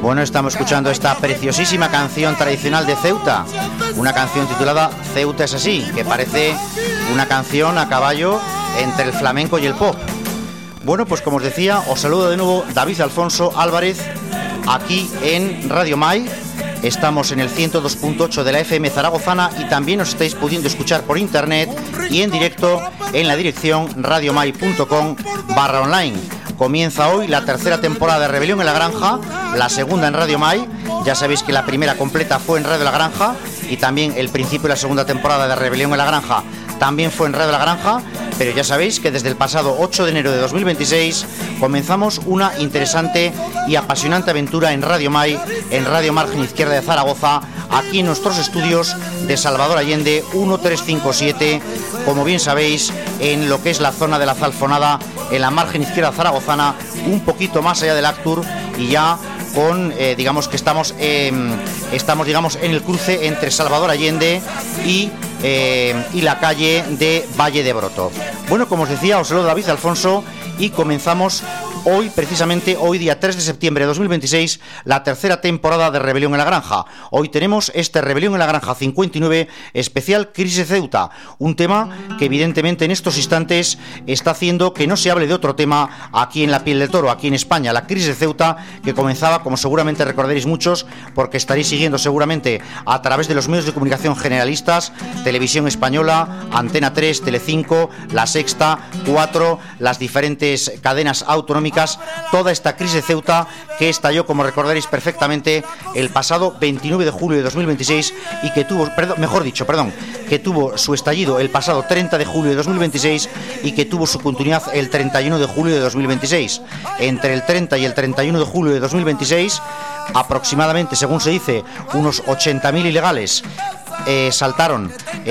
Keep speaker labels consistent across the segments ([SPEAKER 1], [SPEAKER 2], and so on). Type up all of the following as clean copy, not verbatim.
[SPEAKER 1] Bueno, estamos escuchando esta preciosísima canción tradicional de Ceuta, una canción titulada Ceuta es así, que parece una canción a caballo entre el flamenco y el pop. Bueno, pues como os decía, os saludo de nuevo David Alfonso Álvarez, aquí en Radio Mai. Estamos en el 102.8 de la FM zaragozana y también os estáis pudiendo escuchar por internet y en directo en la dirección radiomai.com/online. Comienza hoy la tercera temporada de Rebelión en la Granja, la segunda en Radio Mai. Ya sabéis que la primera completa fue en Radio La Granja y también el principio de la segunda temporada de Rebelión en la Granja también fue en Radio La Granja, pero ya sabéis que desde el pasado 8 de enero de 2026 comenzamos una interesante y apasionante aventura en Radio Mai, en Radio Margen Izquierda de Zaragoza, aquí en nuestros estudios de Salvador Allende 1357, como bien sabéis, en lo que es la zona de la Zalfonada, en la margen izquierda zaragozana, un poquito más allá del Actur, y ya con, digamos que estamos digamos en el cruce entre Salvador Allende y la calle de Valle de Broto. Bueno, como os decía, os saludo David Alfonso y comenzamos hoy, precisamente hoy día 3 de septiembre de 2026, la tercera temporada de Rebelión en la Granja. Hoy tenemos este Rebelión en la Granja 59 especial Crisis Ceuta, un tema que evidentemente en estos instantes está haciendo que no se hable de otro tema aquí en la piel del toro, aquí en España, la crisis de Ceuta, que comenzaba, como seguramente recordaréis muchos, porque estaréis siguiendo seguramente a través de los medios de comunicación generalistas, Televisión Española, Antena 3, Telecinco, La Sexta, 4, las diferentes cadenas autonómicas, toda esta crisis de Ceuta que estalló, como recordaréis perfectamente, el pasado 29 de julio de 2026 y que tuvo, que tuvo su estallido el pasado 30 de julio de 2026 y que tuvo su continuidad el 31 de julio de 2026. Entre el 30 y el 31 de julio de 2026, aproximadamente, según se dice, unos 80.000 ilegales saltaron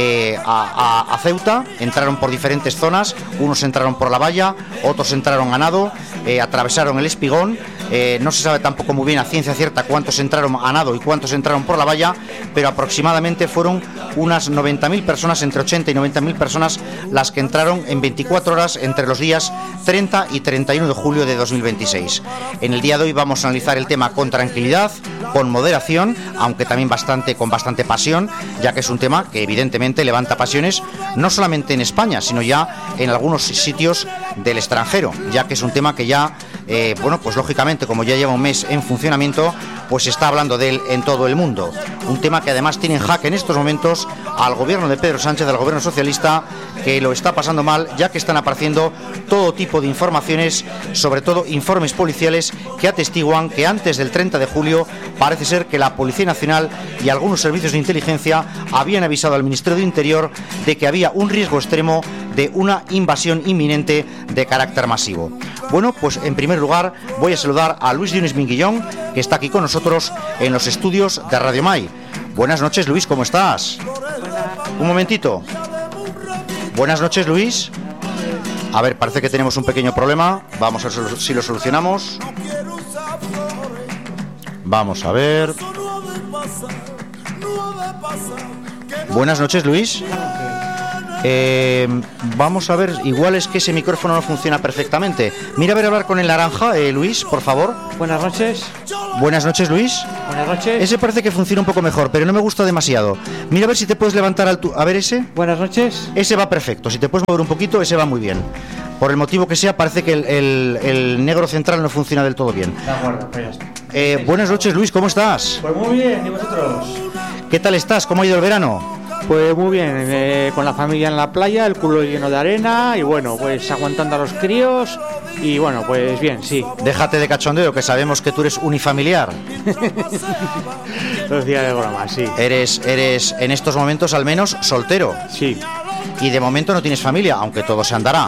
[SPEAKER 1] a Ceuta, entraron por diferentes zonas, unos entraron por la valla, otros entraron a nado, atravesaron el Espigón. No se sabe tampoco muy bien a ciencia cierta cuántos entraron a nado y cuántos entraron por la valla, pero aproximadamente fueron unas 90.000 personas, entre 80 y 90.000 personas las que entraron en 24 horas entre los días 30 y 31 de julio de 2026. En el día de hoy vamos a analizar el tema con tranquilidad, con moderación, aunque también con bastante pasión, ya que es un tema que evidentemente levanta pasiones no solamente en España, sino ya en algunos sitios del extranjero, ya que es un tema que ya, pues lógicamente, como ya lleva un mes en funcionamiento, pues se está hablando de él en todo el mundo. Un tema que además tiene en jaque en estos momentos al gobierno de Pedro Sánchez, al gobierno socialista, que lo está pasando mal, ya que están apareciendo todo tipo de informaciones, sobre todo informes policiales que atestiguan que antes del 30 de julio parece ser que la Policía Nacional y algunos servicios de inteligencia habían avisado al Ministerio de Interior de que había un riesgo extremo de una invasión inminente de carácter masivo. Bueno, pues en primer lugar voy a saludar a Luis Dionis Minguillón, que está aquí con nosotros en los estudios de Radio Mai. Buenas noches, Luis, ¿cómo estás? Un momentito. Buenas noches, Luis. A ver, parece que tenemos un pequeño problema. Vamos a ver si lo solucionamos. Vamos a ver. Buenas noches, Luis. Vamos a ver, igual es que ese micrófono no funciona perfectamente. Mira a ver, hablar con el naranja, Luis, por favor.
[SPEAKER 2] Buenas noches.
[SPEAKER 1] Buenas noches, Luis.
[SPEAKER 2] Buenas noches.
[SPEAKER 1] Ese parece que funciona un poco mejor, pero no me gusta demasiado. Mira a ver si te puedes levantar a ver ese.
[SPEAKER 2] Buenas noches.
[SPEAKER 1] Ese va perfecto, si te puedes mover un poquito, ese va muy bien. Por el motivo que sea, parece que el negro central no funciona del todo bien.
[SPEAKER 2] De acuerdo, pues ya está.
[SPEAKER 1] Buenas noches, Luis, ¿cómo estás?
[SPEAKER 2] Pues muy bien, ¿y vosotros?
[SPEAKER 1] ¿Qué tal estás? ¿Cómo ha ido el verano?
[SPEAKER 2] Pues muy bien, con la familia en la playa, el culo lleno de arena y bueno, pues aguantando a los críos y bueno, pues bien, sí.
[SPEAKER 1] Déjate de cachondeo, que sabemos que tú eres unifamiliar.
[SPEAKER 2] Los días de broma, sí.
[SPEAKER 1] Eres en estos momentos al menos soltero.
[SPEAKER 2] Sí.
[SPEAKER 1] Y de momento no tienes familia, aunque todo se andará.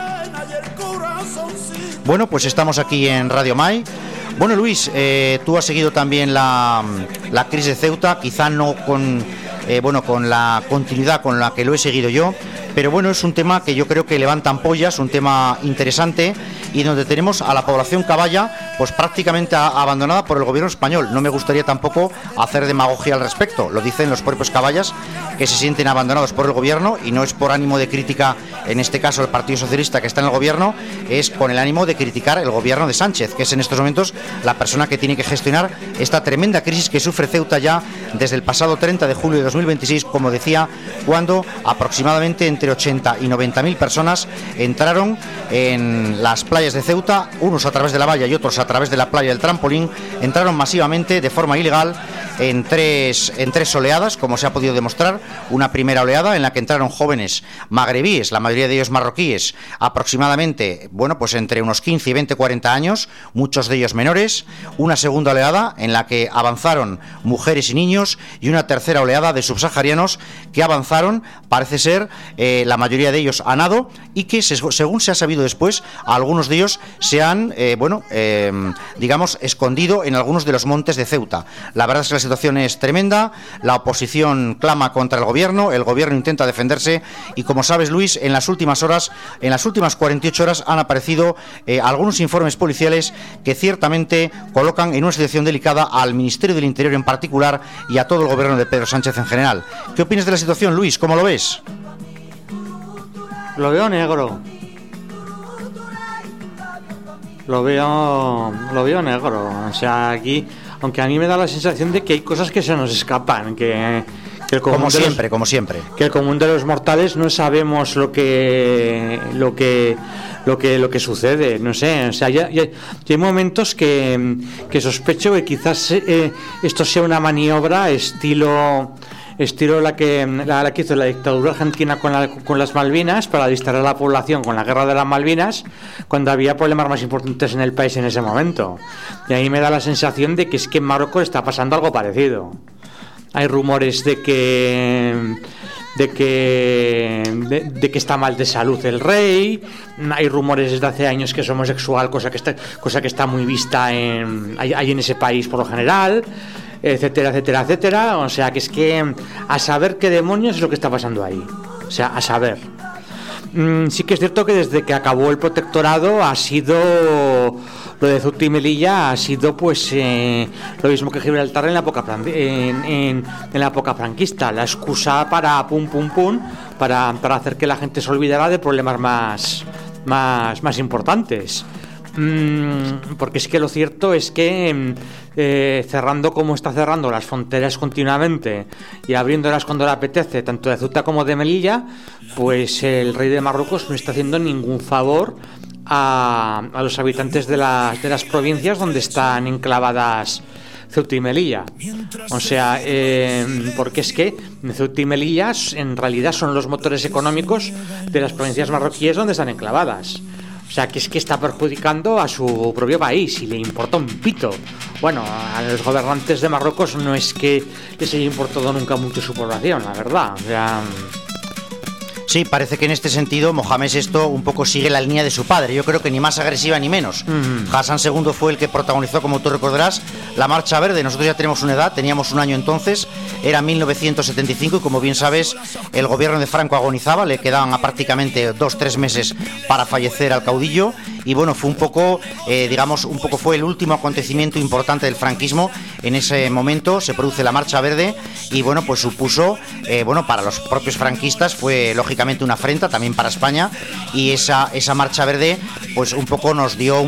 [SPEAKER 1] Bueno, pues estamos aquí en Radio Mai. Bueno, Luis, tú has seguido también la crisis de Ceuta, quizá no con la continuidad con la que lo he seguido yo, pero bueno, es un tema que yo creo que levanta ampollas, un tema interesante, y donde tenemos a la población caballa pues prácticamente abandonada por el gobierno español. No me gustaría tampoco hacer demagogia al respecto, lo dicen los propios caballas, que se sienten abandonados por el gobierno, y no es por ánimo de crítica, en este caso el Partido Socialista que está en el gobierno, es con el ánimo de criticar el gobierno de Sánchez, que es en estos momentos la persona que tiene que gestionar esta tremenda crisis que sufre Ceuta ya desde el pasado 30 de julio de 2026, como decía, cuando aproximadamente entre 80 y 90.000 personas entraron en las playas de Ceuta, unos a través de la valla y otros a través de la playa del Trampolín. Entraron masivamente de forma ilegal en tres oleadas, como se ha podido demostrar. Una primera oleada en la que entraron jóvenes magrebíes, la mayoría de ellos marroquíes, aproximadamente, bueno, pues entre unos 15 y 20, 40 años, muchos de ellos menores. Una segunda oleada en la que avanzaron mujeres y niños, y una tercera oleada de subsaharianos que avanzaron, parece ser, la mayoría de ellos a nado, y que según se ha sabido después, algunos de ellos se han, digamos, escondido en algunos de los montes de Ceuta. La verdad es que la situación es tremenda, la oposición clama contra el gobierno intenta defenderse, y como sabes, Luis, en las últimas 48 horas han aparecido algunos informes policiales que ciertamente colocan en una situación delicada al Ministerio del Interior en particular y a todo el gobierno de Pedro Sánchez en general. ¿Qué opinas de la situación, Luis? ¿Cómo lo ves?
[SPEAKER 2] Lo veo negro. Lo veo negro. O sea, aquí, aunque a mí me da la sensación de que hay cosas que se nos escapan, que el común
[SPEAKER 1] como siempre.
[SPEAKER 2] Que el común de los mortales no sabemos lo que sucede, no sé. O sea, ya hay momentos que sospecho que quizás esto sea una maniobra estilo la que hizo la dictadura argentina con las Malvinas, para distraer a la población con la guerra de las Malvinas, cuando había problemas más importantes en el país en ese momento. Y a mí me da la sensación de que es que en Marruecos está pasando algo parecido. Hay rumores de que está mal de salud el rey. Hay rumores desde hace años que es homosexual, cosa que está muy vista ahí en ese país por lo general, etcétera, etcétera, etcétera. O sea, que es que a saber qué demonios es lo que está pasando ahí. O sea, a saber. Sí que es cierto que desde que acabó el protectorado ha sido... Lo de Ceuta y Melilla ha sido pues lo mismo que Gibraltar en la época franquista, la excusa para para hacer que la gente se olvidara de problemas más importantes. Porque es que lo cierto es que cerrando como está cerrando las fronteras continuamente y abriéndolas cuando le apetece, tanto de Ceuta como de Melilla, pues el rey de Marruecos no está haciendo ningún favor a los habitantes de las provincias donde están enclavadas Ceuta y Melilla. O sea, porque es que Ceuta y Melilla en realidad son los motores económicos de las provincias marroquíes donde están enclavadas. O sea, que es que está perjudicando a su propio país y le importa un pito. Bueno, a los gobernantes de Marruecos no es que les haya importado nunca mucho su población, la verdad. O sea...
[SPEAKER 1] Sí, parece que en este sentido Mohamed VI un poco sigue la línea de su padre. Yo creo que ni más agresiva ni menos. Hassan II fue el que protagonizó, como tú recordarás, la Marcha Verde. Nosotros ya tenemos una edad, teníamos un año entonces, era 1975, y como bien sabes, el gobierno de Franco agonizaba, le quedaban a prácticamente 2-3 meses para fallecer al caudillo, y bueno, fue un poco fue el último acontecimiento importante del franquismo. En ese momento se produce la Marcha Verde, y bueno, pues supuso, para los propios franquistas fue lógicamente una afrenta, también para España, y esa Marcha Verde pues un poco nos dio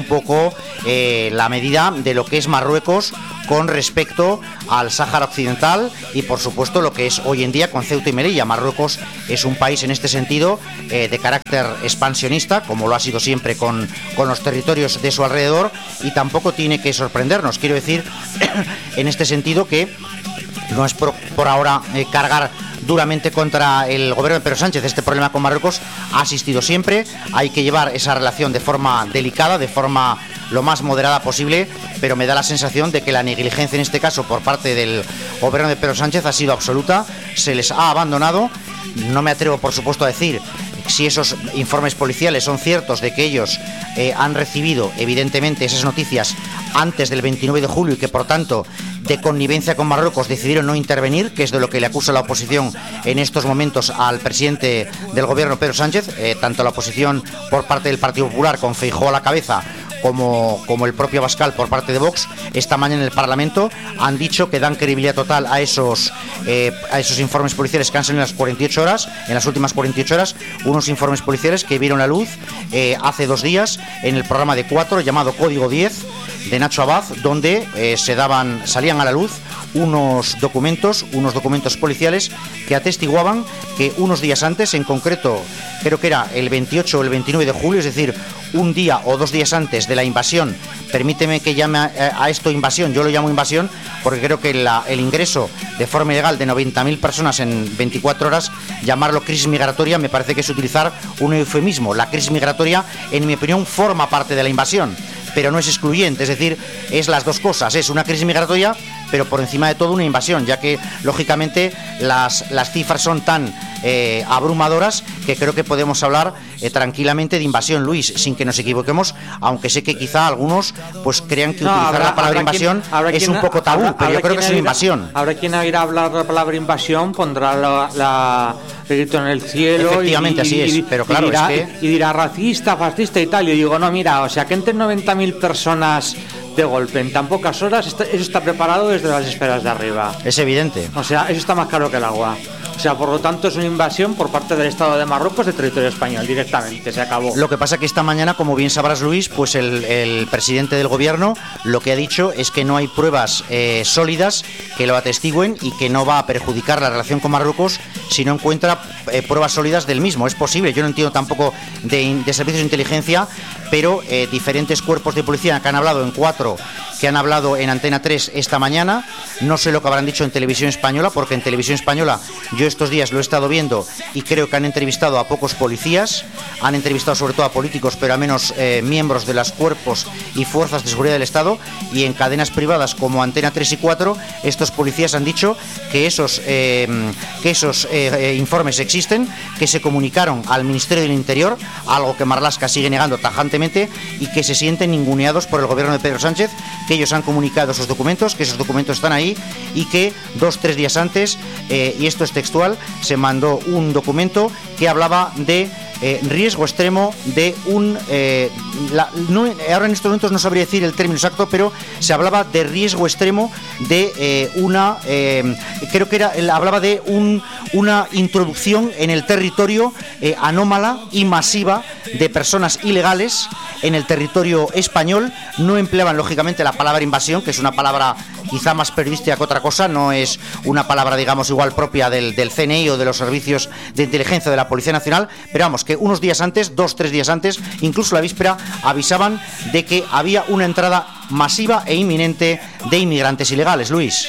[SPEAKER 1] la medida de lo que es Marruecos con respecto al Sáhara Occidental, y por supuesto lo que es hoy en día con Ceuta y Melilla. Marruecos es un país en este sentido de carácter expansionista, como lo ha sido siempre con los territorios de su alrededor, y tampoco tiene que sorprendernos, quiero decir, en este sentido, que no es por ahora cargar duramente contra el gobierno de Pedro Sánchez. Este problema con Marruecos ha existido siempre, hay que llevar esa relación de forma delicada, de forma lo más moderada posible, pero me da la sensación de que la negligencia en este caso por parte del gobierno de Pedro Sánchez ha sido absoluta, se les ha abandonado. No me atrevo, por supuesto, a decir si esos informes policiales son ciertos, de que ellos han recibido evidentemente esas noticias antes del 29 de julio y que por tanto de connivencia con Marruecos, decidieron no intervenir, que es de lo que le acusa la oposición en estos momentos al presidente del gobierno, Pedro Sánchez, tanto la oposición por parte del Partido Popular, con Feijóo a la cabeza, como el propio Abascal por parte de Vox. Esta mañana en el Parlamento han dicho que dan credibilidad total a esos informes policiales que han salido en las últimas 48 horas, unos informes policiales que vieron la luz hace 2 días en el programa de 4 llamado Código 10 de Nacho Abad, donde salían a la luz unos documentos policiales que atestiguaban que unos días antes, en concreto creo que era el 28 o el 29 de julio, es decir, un día o 2 días antes de la invasión, permíteme que llame a esto invasión, yo lo llamo invasión porque creo que el ingreso de forma ilegal de 90.000 personas en 24 horas, llamarlo crisis migratoria me parece que es utilizar un eufemismo. La crisis migratoria, en mi opinión, forma parte de la invasión, pero no es excluyente, es decir, es las dos cosas, es una crisis migratoria, pero por encima de todo una invasión, ya que lógicamente las cifras son tan abrumadoras que creo que podemos hablar tranquilamente de invasión, Luis, sin que nos equivoquemos, aunque sé que quizá algunos pues crean que utilizar la palabra invasión es un poco tabú, pero yo creo que es una invasión.
[SPEAKER 2] Habrá quien irá a hablar la palabra invasión, pondrá el grito en el cielo.
[SPEAKER 1] Efectivamente, así es, pero claro,
[SPEAKER 2] y dirá racista, fascista y tal. Yo digo, no, mira, o sea, que entren 90.000 personas de golpe en tan pocas horas, eso está preparado desde las esferas de arriba.
[SPEAKER 1] Es evidente.
[SPEAKER 2] O sea, eso está más caro que el agua. O sea, por lo tanto es una invasión por parte del Estado de Marruecos de territorio español, directamente, se acabó.
[SPEAKER 1] Lo que pasa que esta mañana, como bien sabrás, Luis, pues el presidente del gobierno lo que ha dicho es que no hay pruebas sólidas que lo atestiguen y que no va a perjudicar la relación con Marruecos si no encuentra pruebas sólidas del mismo. Es posible, yo no entiendo tampoco de servicios de inteligencia, pero diferentes cuerpos de policía que han hablado en 4, que han hablado en Antena 3 esta mañana, no sé lo que habrán dicho en Televisión Española, porque en Televisión Española yo estos días lo he estado viendo y creo que han entrevistado a pocos policías, han entrevistado sobre todo a políticos, pero a menos miembros de los cuerpos y fuerzas de seguridad del Estado, y en cadenas privadas como Antena 3 y 4, estos policías han dicho que esos informes existen, que se comunicaron al Ministerio del Interior, algo que Marlaska sigue negando tajantemente, y que se sienten ninguneados por el gobierno de Pedro Sánchez, que ellos han comunicado esos documentos, que esos documentos están ahí y que 2-3 días antes, y esto es textual, se mandó un documento que hablaba de riesgo extremo de ahora en estos momentos no sabría decir el término exacto, pero se hablaba de riesgo extremo de creo que hablaba de una introducción en el territorio anómala y masiva de personas ilegales en el territorio español. No empleaban lógicamente la palabra invasión, que es una palabra quizá más periodística que otra cosa, no es una palabra digamos igual propia del CNI o de los servicios de inteligencia de la Policía Nacional, pero vamos, que unos días antes, 2-3 días antes, incluso la víspera, avisaban de que había una entrada masiva e inminente de inmigrantes ilegales. Luis.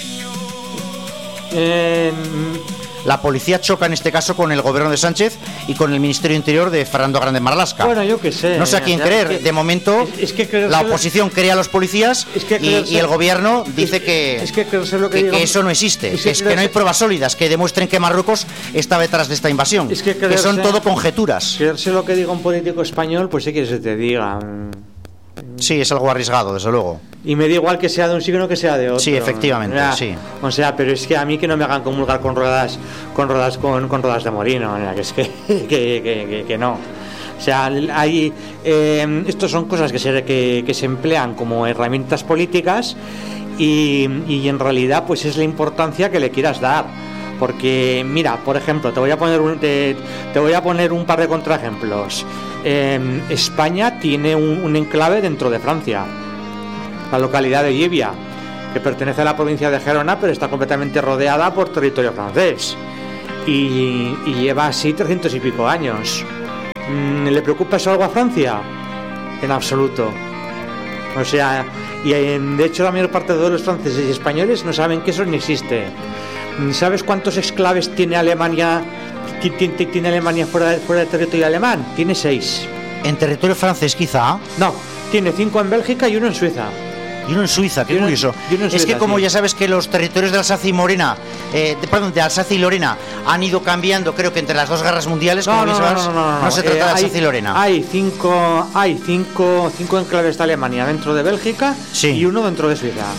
[SPEAKER 1] La policía choca en este caso con el gobierno de Sánchez y con el Ministerio de Interior de Fernando Grande Marlaska.
[SPEAKER 2] Bueno, yo qué sé.
[SPEAKER 1] No sé a quién creer. De momento, la oposición cree a los policías y el gobierno dice que eso no existe, que no hay pruebas sólidas que demuestren que Marruecos está detrás de esta invasión, que son todo conjeturas.
[SPEAKER 2] Creerse lo que diga un político español, pues sí que se te diga.
[SPEAKER 1] Sí, es algo arriesgado, desde luego.
[SPEAKER 2] Y me da igual que sea de un signo que sea de otro.
[SPEAKER 1] Sí, efectivamente, sí.
[SPEAKER 2] O sea, pero es que a mí que no me hagan comulgar con ruedas de molino, que es que no. O sea, hay estos son cosas que se emplean como herramientas políticas y en realidad pues es la importancia que le quieras dar. Porque mira, por ejemplo, te voy a poner un par de contraejemplos. España tiene un enclave dentro de Francia, la localidad de Llivia, que pertenece a la provincia de Gerona, pero está completamente rodeada por territorio francés y lleva así 300 y pico años. ¿Le preocupa eso algo a Francia? En absoluto. O sea, y de hecho la mayor parte de los franceses y españoles no saben que eso ni existe. ¿Sabes cuántos exclaves tiene Alemania? ¿Tiene Alemania fuera del territorio alemán? Tiene 6.
[SPEAKER 1] ¿En territorio francés quizá?
[SPEAKER 2] No, tiene 5 en Bélgica y 1 en Suiza.
[SPEAKER 1] Y uno en Suiza, qué curioso. Es que como ya sabes que los territorios de Alsacia y Morena, de Alsacia y Lorena han ido cambiando, creo que entre las 2 guerras mundiales, no se trata de Alsacia y Lorena.
[SPEAKER 2] Hay cinco enclaves de Alemania dentro de Bélgica, sí, y 1 dentro de Suiza.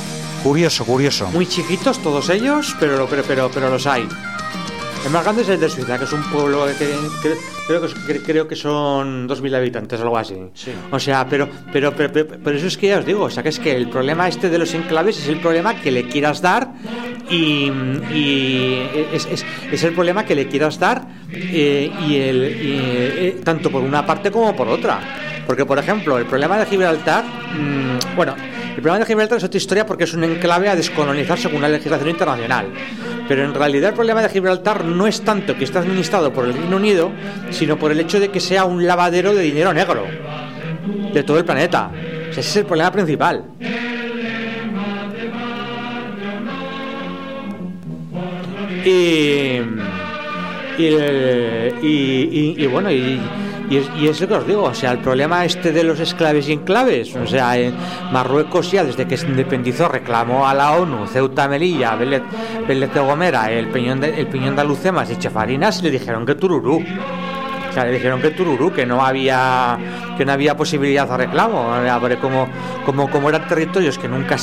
[SPEAKER 1] Curioso.
[SPEAKER 2] Muy chiquitos todos ellos, pero los hay. El más grande es el de Suiza, que es un pueblo que creo que son 2.000 habitantes o algo así.
[SPEAKER 1] Sí.
[SPEAKER 2] O sea, pero eso es que ya os digo, o sea, que es que el problema este de los enclaves es el problema que le quieras dar y es el problema que le quieras dar tanto por una parte como por otra. Porque, por ejemplo, el problema de Gibraltar, el problema de Gibraltar es otra historia porque es un enclave a descolonizar según la legislación internacional. Pero en realidad el problema de Gibraltar no es tanto que esté administrado por el Reino Unido, sino por el hecho de que sea un lavadero de dinero negro de todo el planeta. O sea, ese es el problema principal. Y es lo que os digo, o sea, el problema este de los esclaves y enclaves, o sea, Marruecos ya desde que se independizó reclamó a la ONU Ceuta, Melilla, Vélez de Gomera, el Peñón de Alucemas y Chafarinas, y le dijeron que tururú. O sea, le dijeron que no había posibilidad de reclamo, porque como eran territorios que nunca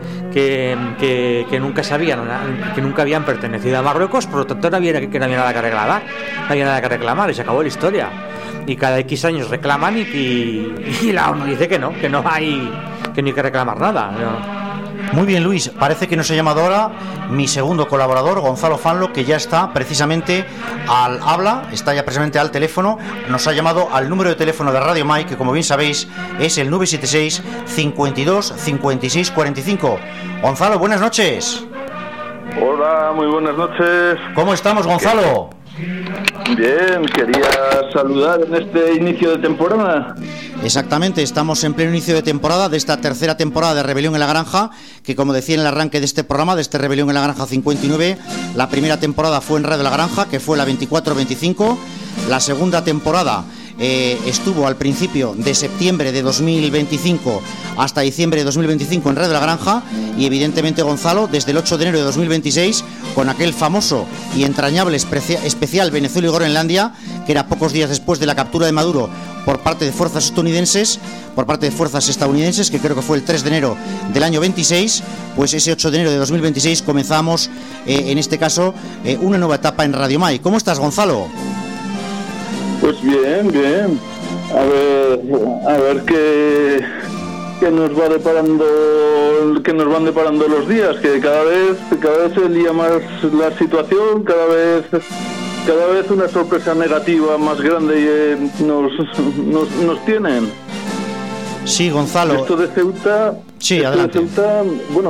[SPEAKER 2] habían pertenecido a Marruecos, por lo tanto no había nada que reclamar, y se acabó la historia. Y cada X años reclaman y la ONU dice que no hay que reclamar nada, ¿no?
[SPEAKER 1] Muy bien, Luis, parece que nos ha llamado ahora mi segundo colaborador, Gonzalo Fanlo, que ya está precisamente está ya precisamente al teléfono. Nos ha llamado al número de teléfono de Radio Mai, que como bien sabéis es el 976 52 56 45. Gonzalo, buenas noches.
[SPEAKER 3] Hola, muy buenas noches.
[SPEAKER 1] ¿Cómo estamos, Gonzalo?
[SPEAKER 3] Bien, quería saludar en este inicio de temporada.
[SPEAKER 1] Exactamente, estamos en pleno inicio de temporada de esta tercera temporada de Rebelión en la Granja, que como decía en el arranque de este programa, de este Rebelión en la Granja 59, la primera temporada fue en Radio La Granja, que fue la 24-25, la segunda temporada estuvo al principio de septiembre de 2025 hasta diciembre de 2025 en Radio La Granja, y evidentemente, Gonzalo, desde el 8 de enero de 2026 con aquel famoso y entrañable especial Venezuela y Groenlandia, que era pocos días después de la captura de Maduro por parte de fuerzas estadounidenses, que creo que fue el 3 de enero del año 26, pues ese 8 de enero de 2026 comenzamos, en este caso, una nueva etapa en Radio Mai. ¿Cómo estás, Gonzalo?
[SPEAKER 3] Pues bien. A ver qué nos van deparando los días, que cada vez se lía más la situación, cada vez una sorpresa negativa más grande nos tienen.
[SPEAKER 1] Sí, Gonzalo.
[SPEAKER 3] Esto de Ceuta.
[SPEAKER 1] Sí, adelante.
[SPEAKER 3] De Ceuta,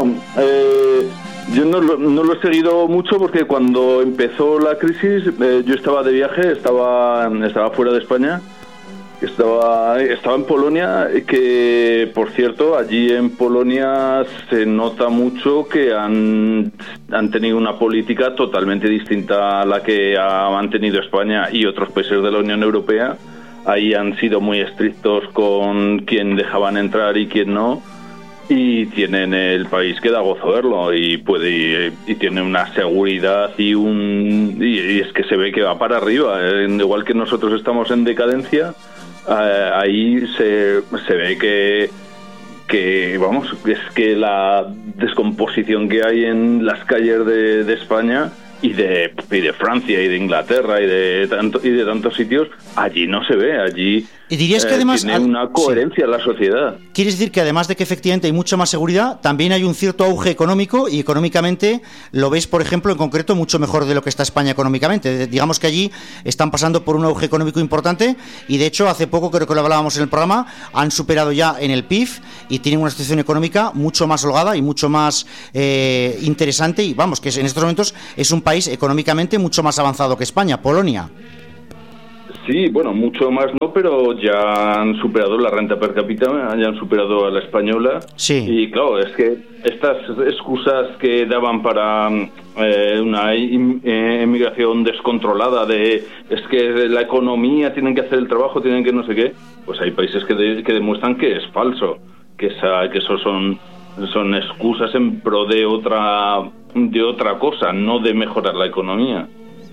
[SPEAKER 3] yo no lo he seguido mucho porque cuando empezó la crisis yo estaba de viaje, estaba fuera de España, estaba en Polonia, que por cierto allí en Polonia se nota mucho que han tenido una política totalmente distinta a la que ha mantenido España y otros países de la Unión Europea. Ahí han sido muy estrictos con quién dejaban entrar y quién no. Y tienen el país que da gozo verlo, y tiene una seguridad y es que se ve que va para arriba, igual que nosotros estamos en decadencia. Ahí se ve que es que la descomposición que hay en las calles de España y de Francia y de Inglaterra y de tantos sitios, allí no se ve, allí.
[SPEAKER 1] Y dirías que además
[SPEAKER 3] tiene una coherencia en la sociedad.
[SPEAKER 1] ¿Quieres decir que además de que efectivamente hay mucha más seguridad, también hay un cierto auge económico, y económicamente lo ves, por ejemplo, en concreto mucho mejor de lo que está España económicamente? Digamos que allí están pasando por un auge económico importante, y de hecho hace poco, creo que lo hablábamos en el programa, han superado ya en el PIB y tienen una situación económica mucho más holgada y mucho más interesante, y vamos, que en estos momentos es un país económicamente mucho más avanzado que España, Polonia.
[SPEAKER 3] Sí, bueno, mucho más no, pero ya han superado la renta per cápita, ya han superado a la española.
[SPEAKER 1] Sí.
[SPEAKER 3] Y claro, es que estas excusas que daban para una emigración descontrolada, es que la economía, tienen que hacer el trabajo, tienen que no sé qué, pues hay países que demuestran que es falso, que eso son excusas en pro de otra cosa, no de mejorar la economía.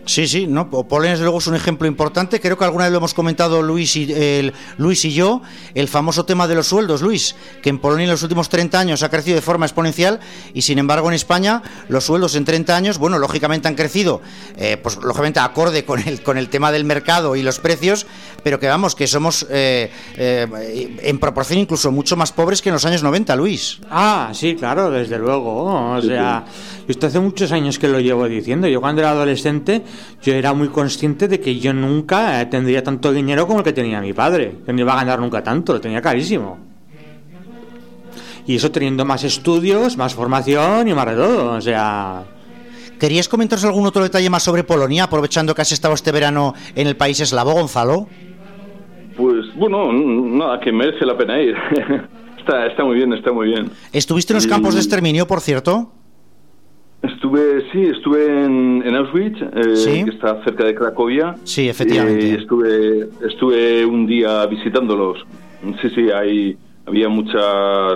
[SPEAKER 1] Sí, no, Polonia desde luego es un ejemplo importante. Creo que alguna vez lo hemos comentado Luis y yo, el famoso tema de los sueldos, Luis, que en Polonia en los últimos 30 años ha crecido de forma exponencial y sin embargo en España los sueldos en 30 años, bueno, lógicamente han crecido, pues lógicamente acorde con el tema del mercado y los precios, pero que vamos, que somos en proporción incluso mucho más pobres que en los años 90, Luis.
[SPEAKER 2] Ah, sí, claro, desde luego. O sea, esto hace muchos años que lo llevo diciendo. Yo cuando era adolescente yo era muy consciente de que yo nunca tendría tanto dinero como el que tenía mi padre, que no iba a ganar nunca tanto, lo tenía carísimo. Y eso teniendo más estudios, más formación y más de todo, o sea...
[SPEAKER 1] ¿Querías comentaros algún otro detalle más sobre Polonia, aprovechando que has estado este verano en el país eslavo, Gonzalo?
[SPEAKER 3] Pues bueno, nada, que merece la pena ir. Está muy bien, está muy bien.
[SPEAKER 1] ¿Estuviste en los campos de exterminio, por cierto?
[SPEAKER 3] Estuve en Auschwitz,
[SPEAKER 1] ¿Sí?
[SPEAKER 3] que está cerca de Cracovia.
[SPEAKER 1] Sí, efectivamente.
[SPEAKER 3] Estuve un día visitándolos. Sí, había muchas...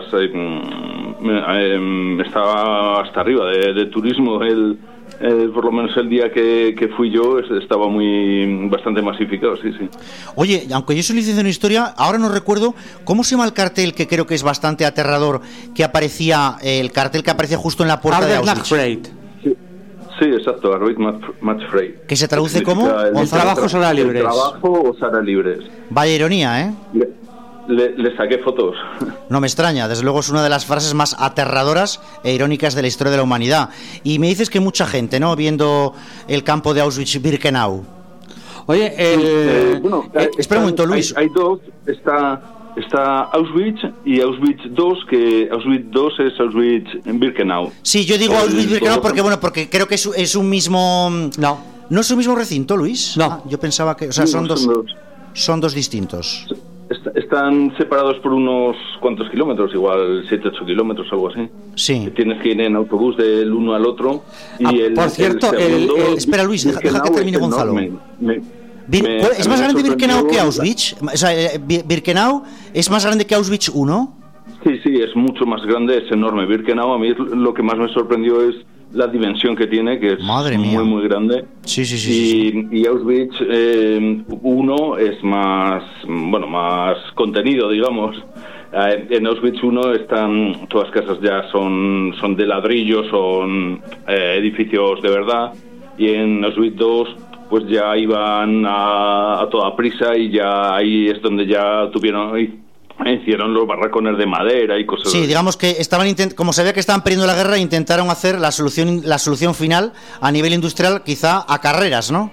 [SPEAKER 3] estaba hasta arriba de turismo. Por lo menos el día que fui yo estaba bastante masificado, sí.
[SPEAKER 1] Oye, aunque yo soy licenciado en Historia, ahora no recuerdo cómo se llama el cartel, que creo que es bastante aterrador, el cartel que aparecía justo en la puerta de Auschwitz.
[SPEAKER 3] Sí, exacto, Arbeit macht frei.
[SPEAKER 1] ¿Que se traduce como?
[SPEAKER 2] El trabajo será libres.
[SPEAKER 3] El trabajo o será libres.
[SPEAKER 1] Vaya ironía, ¿eh?
[SPEAKER 3] Le saqué fotos.
[SPEAKER 1] No me extraña, desde luego es una de las frases más aterradoras e irónicas de la historia de la humanidad. Y me dices que mucha gente, ¿no?, viendo el campo de Auschwitz-Birkenau.
[SPEAKER 2] Oye,
[SPEAKER 1] espera un momento, Luis.
[SPEAKER 3] Hay dos, está Auschwitz y Auschwitz II, que Auschwitz II es Auschwitz-Birkenau.
[SPEAKER 1] Sí, yo digo Auschwitz-Birkenau porque creo que es un mismo... ¿No es un mismo recinto, Luis?
[SPEAKER 2] No.
[SPEAKER 1] Yo pensaba que... O sea, son dos distintos.
[SPEAKER 3] Están separados por unos cuantos kilómetros, igual 7-8 kilómetros, algo así.
[SPEAKER 1] Sí.
[SPEAKER 3] Tienes que ir en autobús del uno al otro. Y
[SPEAKER 2] por cierto,
[SPEAKER 1] espera, Luis, deja que termine Gonzalo. ¿Es más grande Birkenau que Auschwitz? O sea, ¿Birkenau es más grande que Auschwitz I?
[SPEAKER 3] Sí, es mucho más grande, es enorme. Birkenau, a mí lo que más me sorprendió es la dimensión que tiene, que es muy grande.
[SPEAKER 1] Sí.
[SPEAKER 3] Y Auschwitz I es más contenido, digamos. En Auschwitz I están todas las casas ya son de ladrillo, son edificios de verdad, y en Auschwitz II pues ya iban a toda prisa y ya ahí es donde ya hicieron los barracones de madera y cosas así.
[SPEAKER 1] Sí, digamos que como se ve que estaban perdiendo la guerra, intentaron hacer la solución final a nivel industrial, quizá a carreras, ¿no?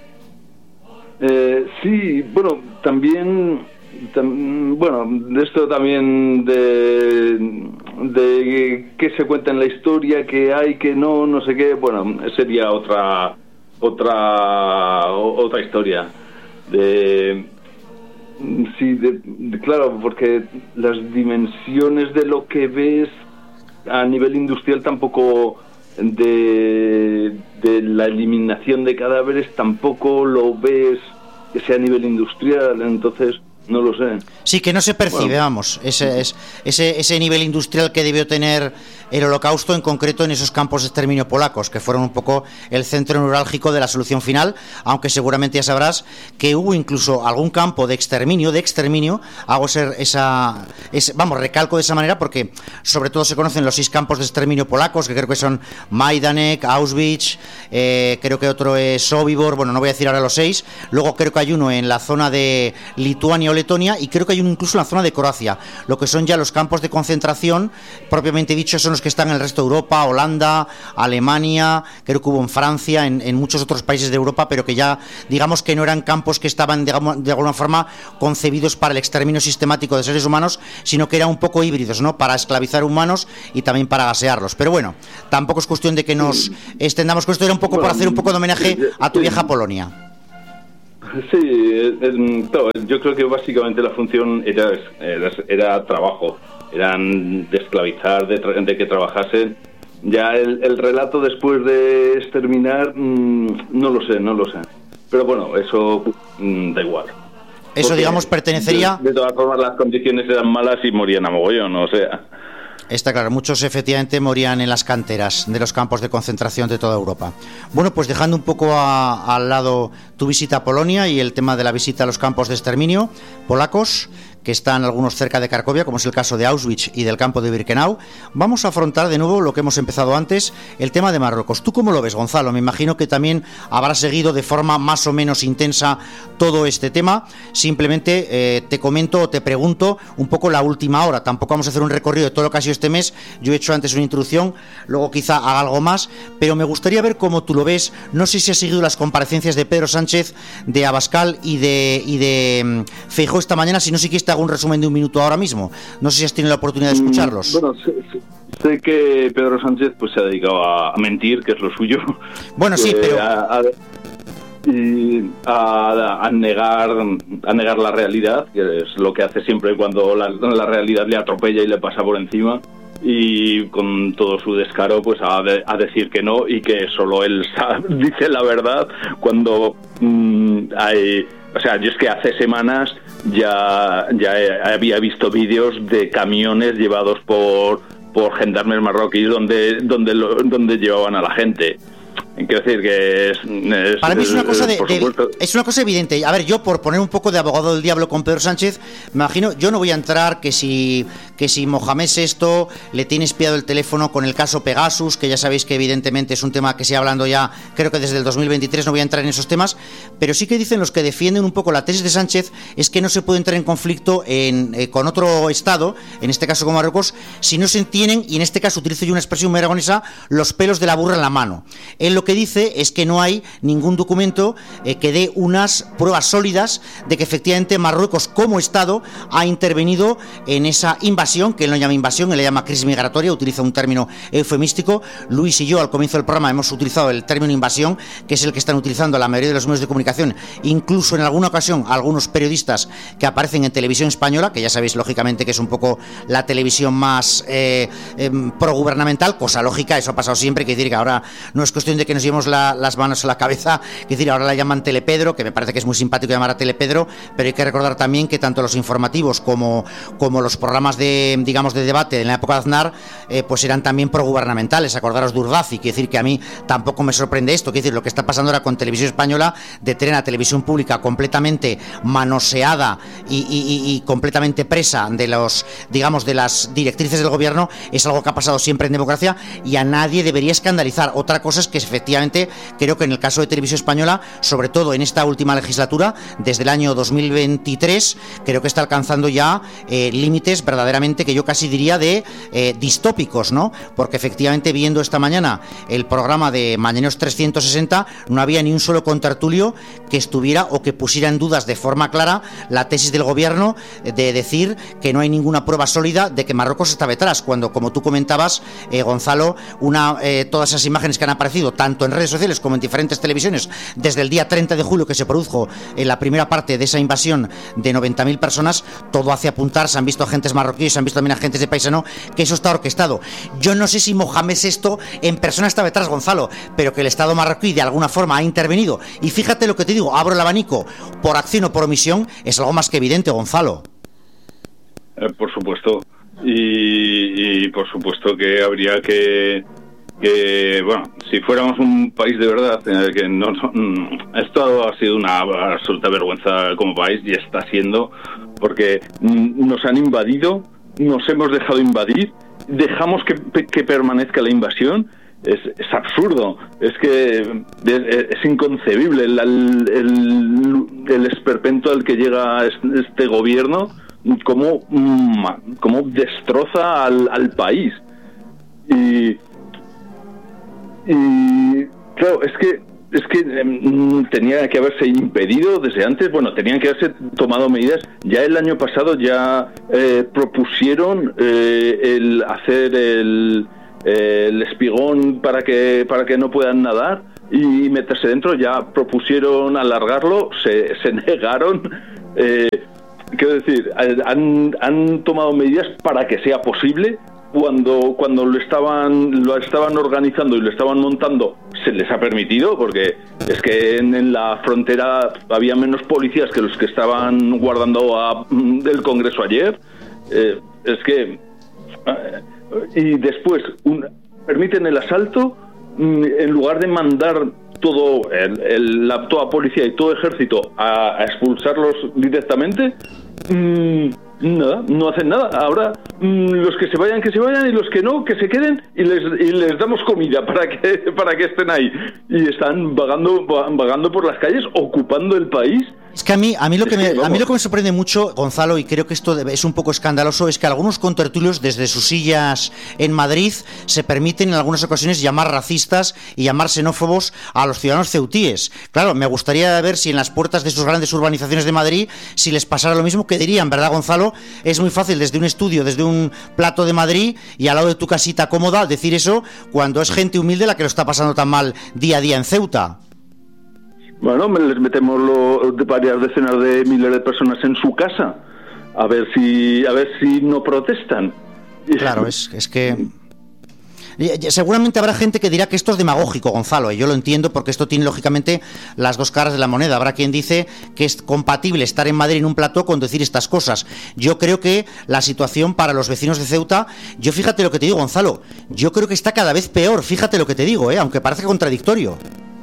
[SPEAKER 3] Sí, bueno, también de esto también de qué se cuenta en la historia, que hay, que no sé qué, bueno, sería otra historia. Sí, claro, porque las dimensiones de lo que ves a nivel industrial tampoco, de la eliminación de cadáveres, tampoco lo ves que sea a nivel industrial, entonces no lo sé.
[SPEAKER 1] Sí, que no se percibe, vamos, ese nivel industrial que debió tener el Holocausto, en concreto en esos campos de exterminio polacos, que fueron un poco el centro neurálgico de la solución final, aunque seguramente ya sabrás que hubo incluso algún campo de exterminio, recalco de esa manera, porque sobre todo se conocen los 6 campos de exterminio polacos, que creo que son Majdanek, Auschwitz, creo que otro es Sobibor, bueno, no voy a decir ahora los 6, luego creo que hay uno en la zona de Lituania o Letonia, y creo que hay uno incluso en la zona de Croacia. Lo que son ya los campos de concentración propiamente dicho son los que están en el resto de Europa, Holanda, Alemania, creo que hubo en Francia, en muchos otros países de Europa, pero que ya digamos que no eran campos que estaban de alguna forma concebidos para el exterminio sistemático de seres humanos, sino que eran un poco híbridos, ¿no?, para esclavizar humanos y también para gasearlos. Pero bueno, tampoco es cuestión de que nos extendamos con esto, era un poco por hacer un poco de homenaje a tu vieja Polonia.
[SPEAKER 3] Sí, yo creo que básicamente la función era trabajo, eran de esclavizar, de que trabajasen. Ya el relato después de exterminar, no lo sé. Pero bueno, eso da igual.
[SPEAKER 1] Eso, porque, digamos, pertenecería...
[SPEAKER 3] De todas formas, las condiciones eran malas y morían a mogollón, o sea...
[SPEAKER 1] Está claro, muchos efectivamente morían en las canteras de los campos de concentración de toda Europa. Bueno, pues dejando un poco al lado tu visita a Polonia y el tema de la visita a los campos de exterminio polacos, que están algunos cerca de Cracovia, como es el caso de Auschwitz y del campo de Birkenau, vamos a afrontar de nuevo lo que hemos empezado antes, el tema de Marruecos. ¿Tú cómo lo ves, Gonzalo? Me imagino que también habrás seguido de forma más o menos intensa todo este tema. Simplemente te comento o te pregunto un poco la última hora. Tampoco vamos a hacer un recorrido de todo lo que ha sido este mes. Yo he hecho antes una introducción, luego quizá haga algo más, pero me gustaría ver cómo tú lo ves. No sé si has seguido las comparecencias de Pedro Sánchez, de Abascal y de Feijóo esta mañana. Si no, sí que hago un resumen de un minuto ahora mismo. No sé si has tenido la oportunidad de escucharlos.
[SPEAKER 3] Bueno, sé que Pedro Sánchez pues se ha dedicado a mentir, que es lo suyo.
[SPEAKER 1] Bueno, sí, pero
[SPEAKER 3] a negar la realidad, que es lo que hace siempre cuando la realidad le atropella y le pasa por encima, y con todo su descaro pues a decir que no, y que solo él dice la verdad cuando hay... O sea, yo es que hace semanas ya había visto vídeos de camiones llevados por gendarmes marroquíes donde llevaban a la gente. Quiero decir que es
[SPEAKER 1] para mí es una cosa es una cosa evidente. A ver, yo por poner un poco de abogado del diablo con Pedro Sánchez, me imagino, yo no voy a entrar que si Mohamed VI le tiene espiado el teléfono con el caso Pegasus, que ya sabéis que evidentemente es un tema que se ha hablando ya, creo que desde el 2023, no voy a entrar en esos temas, pero sí que dicen los que defienden un poco la tesis de Sánchez, es que no se puede entrar en conflicto con otro Estado, en este caso con Marruecos, si no se tienen, y en este caso utilizo yo una expresión muy aragonesa, los pelos de la burra en la mano. Él lo que dice es que no hay ningún documento que dé unas pruebas sólidas de que efectivamente Marruecos como Estado ha intervenido en esa invasión, que él no llama invasión, él le llama crisis migratoria, utiliza un término eufemístico. Luis y yo al comienzo del programa hemos utilizado el término invasión, que es el que están utilizando la mayoría de los medios de comunicación, incluso en alguna ocasión algunos periodistas que aparecen en televisión española, que ya sabéis lógicamente que es un poco la televisión más progubernamental, cosa lógica, eso ha pasado siempre, que decir que ahora no es cuestión de que nos llevemos las manos a la cabeza, es decir, ahora la llaman Telepedro, que me parece que es muy simpático llamar a Telepedro, pero hay que recordar también que tanto los informativos como los programas de debate en la época de Aznar, pues eran también progubernamentales. Acordaros de Urdazi, quiere decir que a mí tampoco me sorprende esto, quiere decir, lo que está pasando ahora con Televisión Española, de tener a Televisión Pública completamente manoseada y completamente presa de de las directrices del gobierno, es algo que ha pasado siempre en democracia y a nadie debería escandalizar. Otra cosa es que efectivamente creo que en el caso de Televisión Española, sobre todo en esta última legislatura, desde el año 2023, creo que está alcanzando ya límites verdaderamente que yo casi diría de distópicos, ¿no? Porque efectivamente, viendo esta mañana el programa de Mañaneros 360, no había ni un solo contertulio que estuviera o que pusiera en dudas de forma clara la tesis del gobierno de decir que no hay ninguna prueba sólida de que Marruecos está detrás, cuando, como tú comentabas, Gonzalo, todas esas imágenes que han aparecido tanto en redes sociales como en diferentes televisiones desde el día 30 de julio que se produjo en la primera parte de esa invasión de 90.000 personas, todo hace apuntar, se han visto agentes marroquíes, se han visto también agentes de paisano, que eso está orquestado. Yo no sé si Mohamed VI en persona está detrás, Gonzalo, pero que el Estado marroquí de alguna forma ha intervenido, y fíjate lo que te digo, abro el abanico, por acción o por omisión, es algo más que evidente, Gonzalo.
[SPEAKER 3] Por supuesto, y por supuesto que habría que bueno, si fuéramos un país de verdad, que esto ha sido una absoluta vergüenza como país, y está siendo, porque nos han invadido, nos hemos dejado invadir, dejamos que permanezca la invasión. Es absurdo, es que es inconcebible el esperpento al que llega este gobierno, cómo destroza al país. Y claro, es que tenía que haberse impedido desde antes. Bueno, tenían que haberse tomado medidas. Ya el año pasado ya propusieron el hacer el espigón para que no puedan nadar y meterse dentro. Ya propusieron alargarlo, se negaron. Quiero decir, han tomado medidas para que sea posible. Cuando lo estaban organizando y lo estaban montando, se les ha permitido, porque es que en la frontera había menos policías que los que estaban guardando el Congreso ayer. Es que y después permiten el asalto, en lugar de mandar todo toda policía y todo ejército a expulsarlos directamente, nada, no hacen nada. Ahora los que se vayan, y los que no, que se queden, y les damos comida para que estén ahí, y están vagando por las calles, ocupando el país.
[SPEAKER 1] Es que a mí lo que me sorprende mucho, Gonzalo, y creo que esto es un poco escandaloso, es que algunos contertulios desde sus sillas en Madrid se permiten en algunas ocasiones llamar racistas y llamar xenófobos a los ciudadanos ceutíes. Claro, me gustaría ver si en las puertas de sus grandes urbanizaciones de Madrid, si les pasara lo mismo, que dirían, ¿verdad, Gonzalo? Es muy fácil desde un estudio, desde un plato de Madrid y al lado de tu casita cómoda decir eso cuando es gente humilde la que lo está pasando tan mal día a día en Ceuta.
[SPEAKER 3] Bueno, les metemos varias decenas de miles de personas en su casa, a ver si no protestan.
[SPEAKER 1] Claro, es que... Seguramente habrá gente que dirá que esto es demagógico, Gonzalo, y yo lo entiendo porque esto tiene lógicamente las dos caras de la moneda. Habrá quien dice que es compatible estar en Madrid en un plató con decir estas cosas. Yo creo que la situación para los vecinos de Ceuta, fíjate lo que te digo, Gonzalo, yo creo que está cada vez peor, fíjate lo que te digo, aunque parece contradictorio.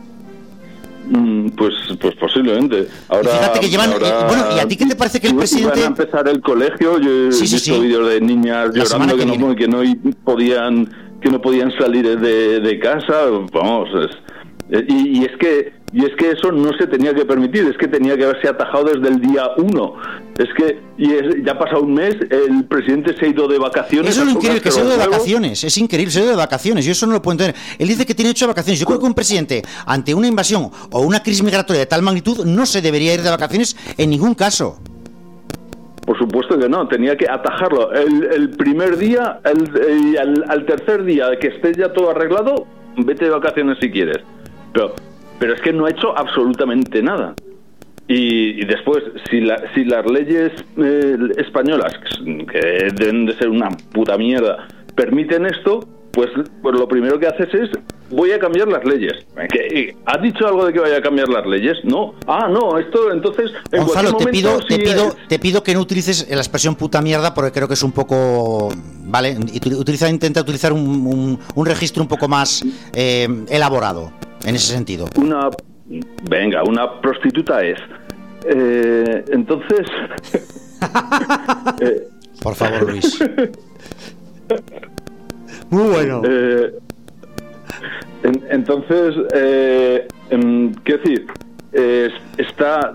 [SPEAKER 3] Pues posiblemente. Ahora,
[SPEAKER 1] y fíjate que llevan... ¿y a ti qué te parece que el presidente...
[SPEAKER 3] Van a empezar el colegio, yo he visto vídeos de niñas llorando que no podían salir de casa, vamos, y es que eso no se tenía que permitir, es que tenía que haberse atajado desde el día 1. Ya ha pasado un mes, el presidente se ha ido de vacaciones.
[SPEAKER 1] Eso es lo increíble, que se ha ido de vacaciones, es increíble, se ha ido de vacaciones, yo eso no lo puedo entender. Él dice que tiene 8 vacaciones. Yo creo que un presidente, ante una invasión o una crisis migratoria de tal magnitud, no se debería ir de vacaciones en ningún caso.
[SPEAKER 3] Por supuesto que no, tenía que atajarlo. El primer día, al tercer día que esté ya todo arreglado, vete de vacaciones si quieres. Pero es que no ha hecho absolutamente nada. Y después, si las leyes españolas, que deben de ser una puta mierda, permiten esto, pues lo primero que haces es: voy a cambiar las leyes. ¿Has dicho algo de que vaya a cambiar las leyes? No. No, esto entonces...
[SPEAKER 1] Gonzalo, te pido que no utilices la expresión puta mierda, porque creo que es un poco... ¿Vale? Intenta utilizar un registro un poco más elaborado, en ese sentido. Una
[SPEAKER 3] prostituta es... entonces...
[SPEAKER 1] Por favor, Luis.
[SPEAKER 2] Muy bueno.
[SPEAKER 3] Entonces, quiero decir, está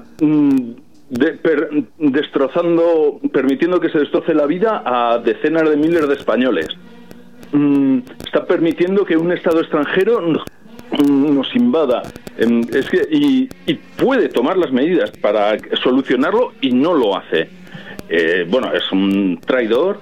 [SPEAKER 3] permitiendo que se destroce la vida a decenas de miles de españoles. Está permitiendo que un Estado extranjero nos invada. Y puede tomar las medidas para solucionarlo y no lo hace. Es un traidor.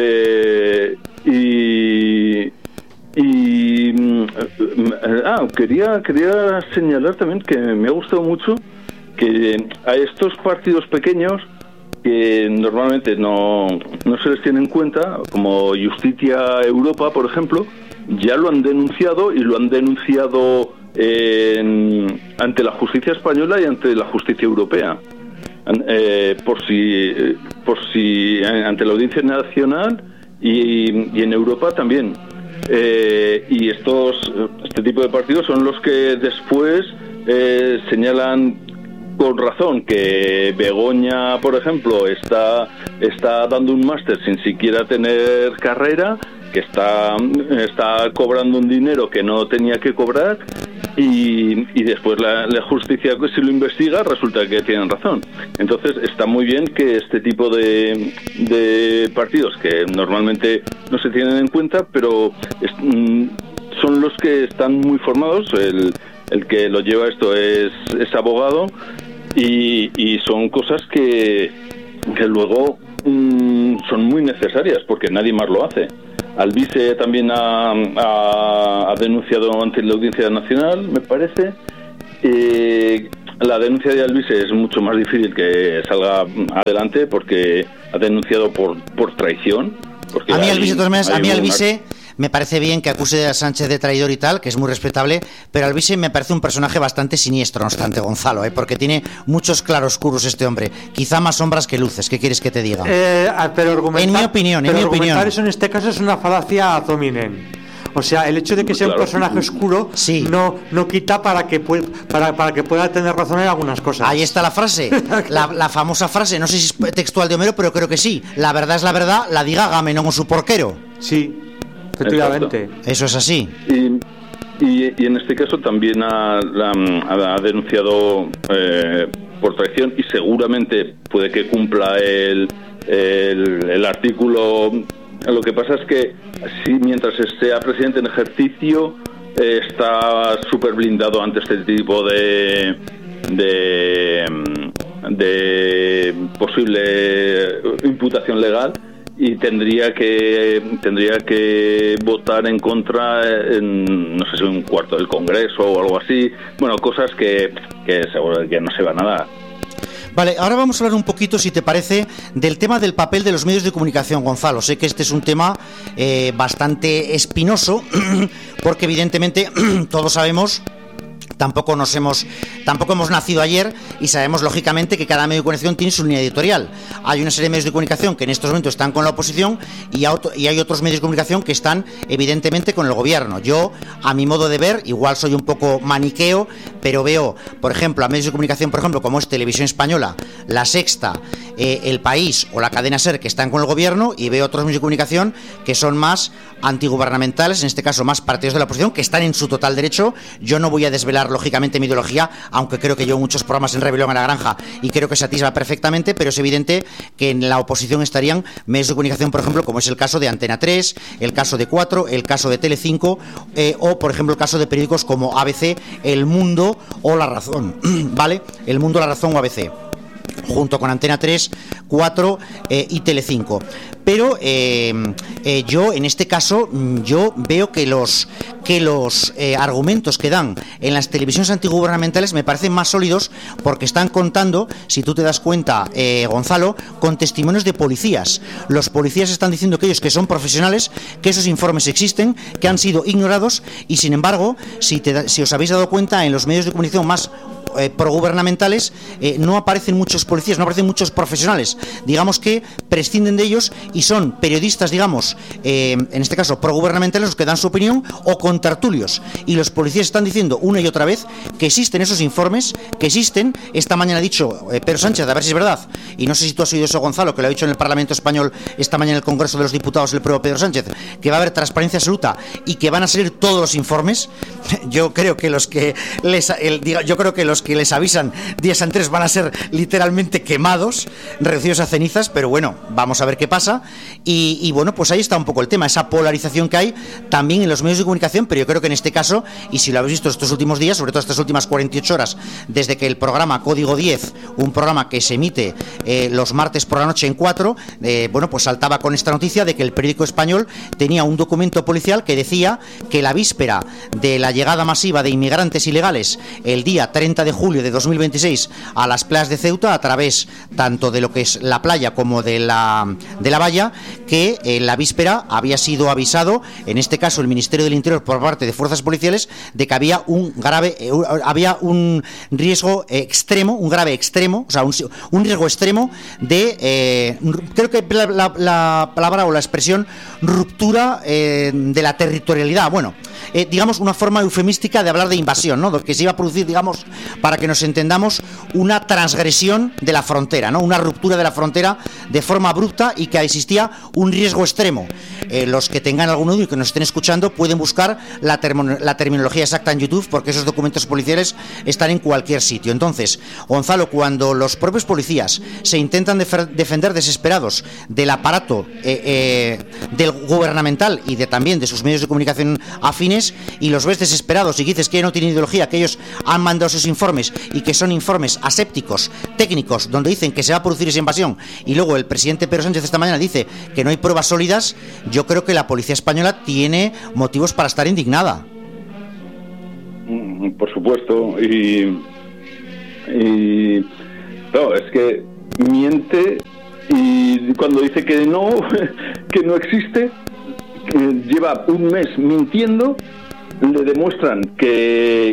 [SPEAKER 3] Quería señalar también que me ha gustado mucho que a estos partidos pequeños, que normalmente no se les tiene en cuenta, como Justicia Europa, por ejemplo, ya lo han denunciado, y lo han denunciado ante la justicia española y ante la justicia europea, por si ante la Audiencia Nacional y en Europa también. Y este tipo de partidos son los que después señalan con razón que Begoña, por ejemplo, está dando un máster sin siquiera tener carrera, que está cobrando un dinero que no tenía que cobrar, y después la justicia, si lo investiga, resulta que tienen razón. Entonces está muy bien que este tipo de partidos, que normalmente no se tienen en cuenta, pero son los que están muy formados. El que lo lleva esto es abogado, y son cosas que luego son muy necesarias, porque nadie más lo hace. Alvise también ha denunciado ante la Audiencia Nacional, me parece. La denuncia de Alvise es mucho más difícil que salga adelante, porque ha denunciado por traición.
[SPEAKER 1] A mí Alvise me parece bien que acuse a Sánchez de traidor y tal, que es muy respetable, pero Alvise me parece un personaje bastante siniestro, no obstante, Gonzalo, porque tiene muchos claroscuros este hombre, quizá más sombras que luces. ¿Qué quieres que te diga? En mi opinión,
[SPEAKER 2] eso en este caso es una falacia ad hominem. O sea, el hecho de que sea un personaje oscuro no quita para que pueda tener razón en algunas cosas.
[SPEAKER 1] Ahí está la frase, la famosa frase, no sé si es textual de Homero, pero creo que sí. La verdad es la verdad, la diga Agamenón o su porquero.
[SPEAKER 2] Sí, efectivamente.
[SPEAKER 3] Exacto.
[SPEAKER 1] Eso es así.
[SPEAKER 3] Y en este caso también ha denunciado por traición, y seguramente puede que cumpla el artículo. Lo que pasa es que si mientras sea presidente en ejercicio está súper blindado ante este tipo de posible imputación legal, y tendría que votar en contra en, no sé si un cuarto del Congreso o algo así. Bueno, cosas que seguro que no se van a dar.
[SPEAKER 1] Vale, ahora vamos a hablar un poquito, si te parece, del tema del papel de los medios de comunicación, Gonzalo. Sé que este es un tema bastante espinoso, porque evidentemente todos sabemos... Tampoco hemos nacido ayer, y sabemos lógicamente que cada medio de comunicación tiene su línea editorial. Hay una serie de medios de comunicación que en estos momentos están con la oposición, y hay otros medios de comunicación que están evidentemente con el gobierno. Yo, a mi modo de ver, igual soy un poco maniqueo, pero veo, por ejemplo, a medios de comunicación, por ejemplo, como es Televisión Española, La Sexta, El País o la cadena SER, que están con el gobierno, y veo otros medios de comunicación que son más antigubernamentales, en este caso más partidos de la oposición, que están en su total derecho. Yo no voy a desvelar lógicamente mi ideología, aunque creo que llevo muchos programas en Rebelión en la Granja y creo que se atisba perfectamente, pero es evidente que en la oposición estarían medios de comunicación, por ejemplo, como es el caso de Antena 3, el caso de 4, el caso de Telecinco, o por ejemplo el caso de periódicos como ABC, El Mundo o La Razón, ¿vale? El Mundo, La Razón o ABC, junto con Antena 3, 4 y Telecinco. Pero yo en este caso yo veo que los argumentos que dan en las televisiones antigubernamentales me parecen más sólidos, porque están contando, si tú te das cuenta, Gonzalo, con testimonios de policías. Los policías están diciendo que ellos, que son profesionales, que esos informes existen, que han sido ignorados, y sin embargo, si os habéis dado cuenta, en los medios de comunicación más progubernamentales no aparecen muchos policías, no aparecen muchos profesionales, digamos que prescinden de ellos y son periodistas, digamos, en este caso progubernamentales, los que dan su opinión, o contertulios, y los policías están diciendo una y otra vez que existen esos informes, que existen. Esta mañana ha dicho Pedro Sánchez, a ver si es verdad, y no sé si tú has oído eso, Gonzalo, que lo ha dicho en el Parlamento Español esta mañana en el Congreso de los Diputados el propio Pedro Sánchez, que va a haber transparencia absoluta y que van a salir todos los informes. Yo creo que los que les avisan días antes van a ser literalmente quemados, reducidos a cenizas, pero bueno, vamos a ver qué pasa. Y bueno, pues ahí está un poco el tema, esa polarización que hay también en los medios de comunicación, pero yo creo que en este caso, y si lo habéis visto estos últimos días, sobre todo estas últimas 48 horas, desde que el programa Código 10, un programa que se emite los martes por la noche en 4, bueno, pues saltaba con esta noticia de que el periódico Español tenía un documento policial que decía que la víspera de la llegada masiva de inmigrantes ilegales, el día 30 de julio de 2026, a las playas de Ceuta, a través tanto de lo que es la playa como de la valla, que en la víspera había sido avisado, en este caso el Ministerio del Interior por parte de fuerzas policiales, de que había un riesgo extremo, un grave extremo, o sea, un riesgo extremo de, creo que la palabra o la expresión, ruptura de la territorialidad, bueno, digamos una forma eufemística de hablar de invasión, ¿no? Que se iba a producir, digamos, para que nos entendamos, una transgresión de la frontera, ¿no? Una ruptura de la frontera de forma abrupta, y que existía un riesgo extremo. Los que tengan algún duda y que nos estén escuchando pueden buscar la terminología exacta en YouTube, porque esos documentos policiales están en cualquier sitio. Entonces, Gonzalo, cuando los propios policías se intentan defender desesperados del aparato del gubernamental y también de sus medios de comunicación afines, y los ves desesperados y dices que no tienen ideología, que ellos han mandado esos informes y que son informes asépticos, técnicos, donde dicen que se va a producir esa invasión, y luego el presidente Pedro Sánchez esta mañana dice que no hay pruebas sólidas, yo creo que la policía española tiene motivos para estar indignada.
[SPEAKER 3] Por supuesto, y no, es que miente, y cuando dice que no existe, lleva un mes mintiendo, le demuestran que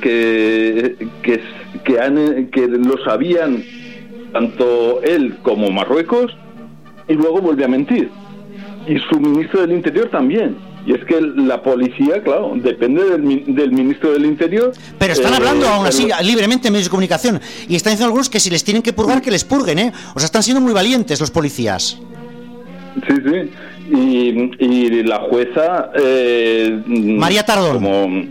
[SPEAKER 3] lo sabían tanto él como Marruecos, y luego vuelve a mentir. Y su ministro del Interior también. Y es que la policía, claro, depende del ministro del Interior.
[SPEAKER 1] Pero están hablando aún así libremente en medios de comunicación. Y están diciendo algunos que si les tienen que purgar, que les purguen, ¿eh? O sea, están siendo muy valientes los policías.
[SPEAKER 3] Sí, sí. Y la jueza...
[SPEAKER 1] María Tardón.
[SPEAKER 3] Como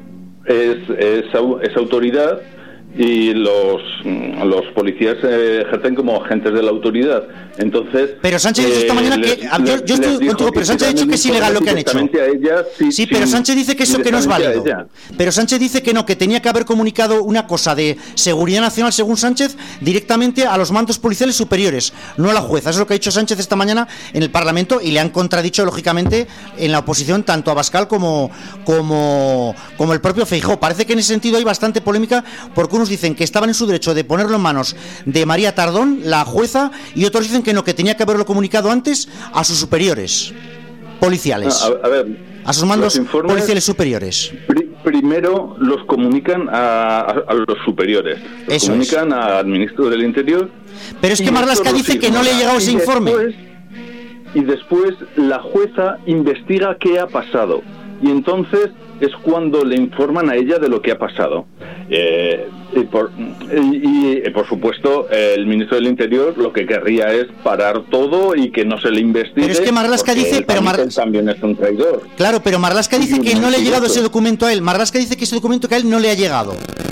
[SPEAKER 3] es autoridad, y los policías ejercen como agentes de la autoridad. Entonces,
[SPEAKER 1] pero Sánchez dice esta mañana que yo estoy contigo, pero Sánchez ha dicho que es ilegal lo que han hecho. Sí, pero Sánchez dice que eso que no es válido. Pero Sánchez dice que no, que tenía que haber comunicado una cosa de seguridad nacional, según Sánchez, directamente a los mandos policiales superiores, no a la jueza. Eso es lo que ha dicho Sánchez esta mañana en el Parlamento, y le han contradicho lógicamente en la oposición tanto a Abascal como el propio Feijóo. Parece que en ese sentido hay bastante polémica, porque unos dicen que estaban en su derecho de ponerlo en manos de María Tardón, la jueza, y otros dicen que no, que tenía que haberlo comunicado antes a sus superiores policiales, a sus mandos policiales superiores.
[SPEAKER 3] Primero los comunican a los superiores, comunican al ministro del Interior.
[SPEAKER 1] Pero es que Marlaska dice que no le ha llegado ese informe.
[SPEAKER 3] Y después la jueza investiga qué ha pasado, y entonces es cuando le informan a ella de lo que ha pasado. Por supuesto, el ministro del Interior lo que querría es parar todo y que no se le investigue.
[SPEAKER 1] Pero es que Marlaska dice...
[SPEAKER 3] Él también es un traidor.
[SPEAKER 1] Claro, pero Marlaska dice que no le ha llegado ese documento a él. Marlaska dice que ese documento que a él no le ha llegado.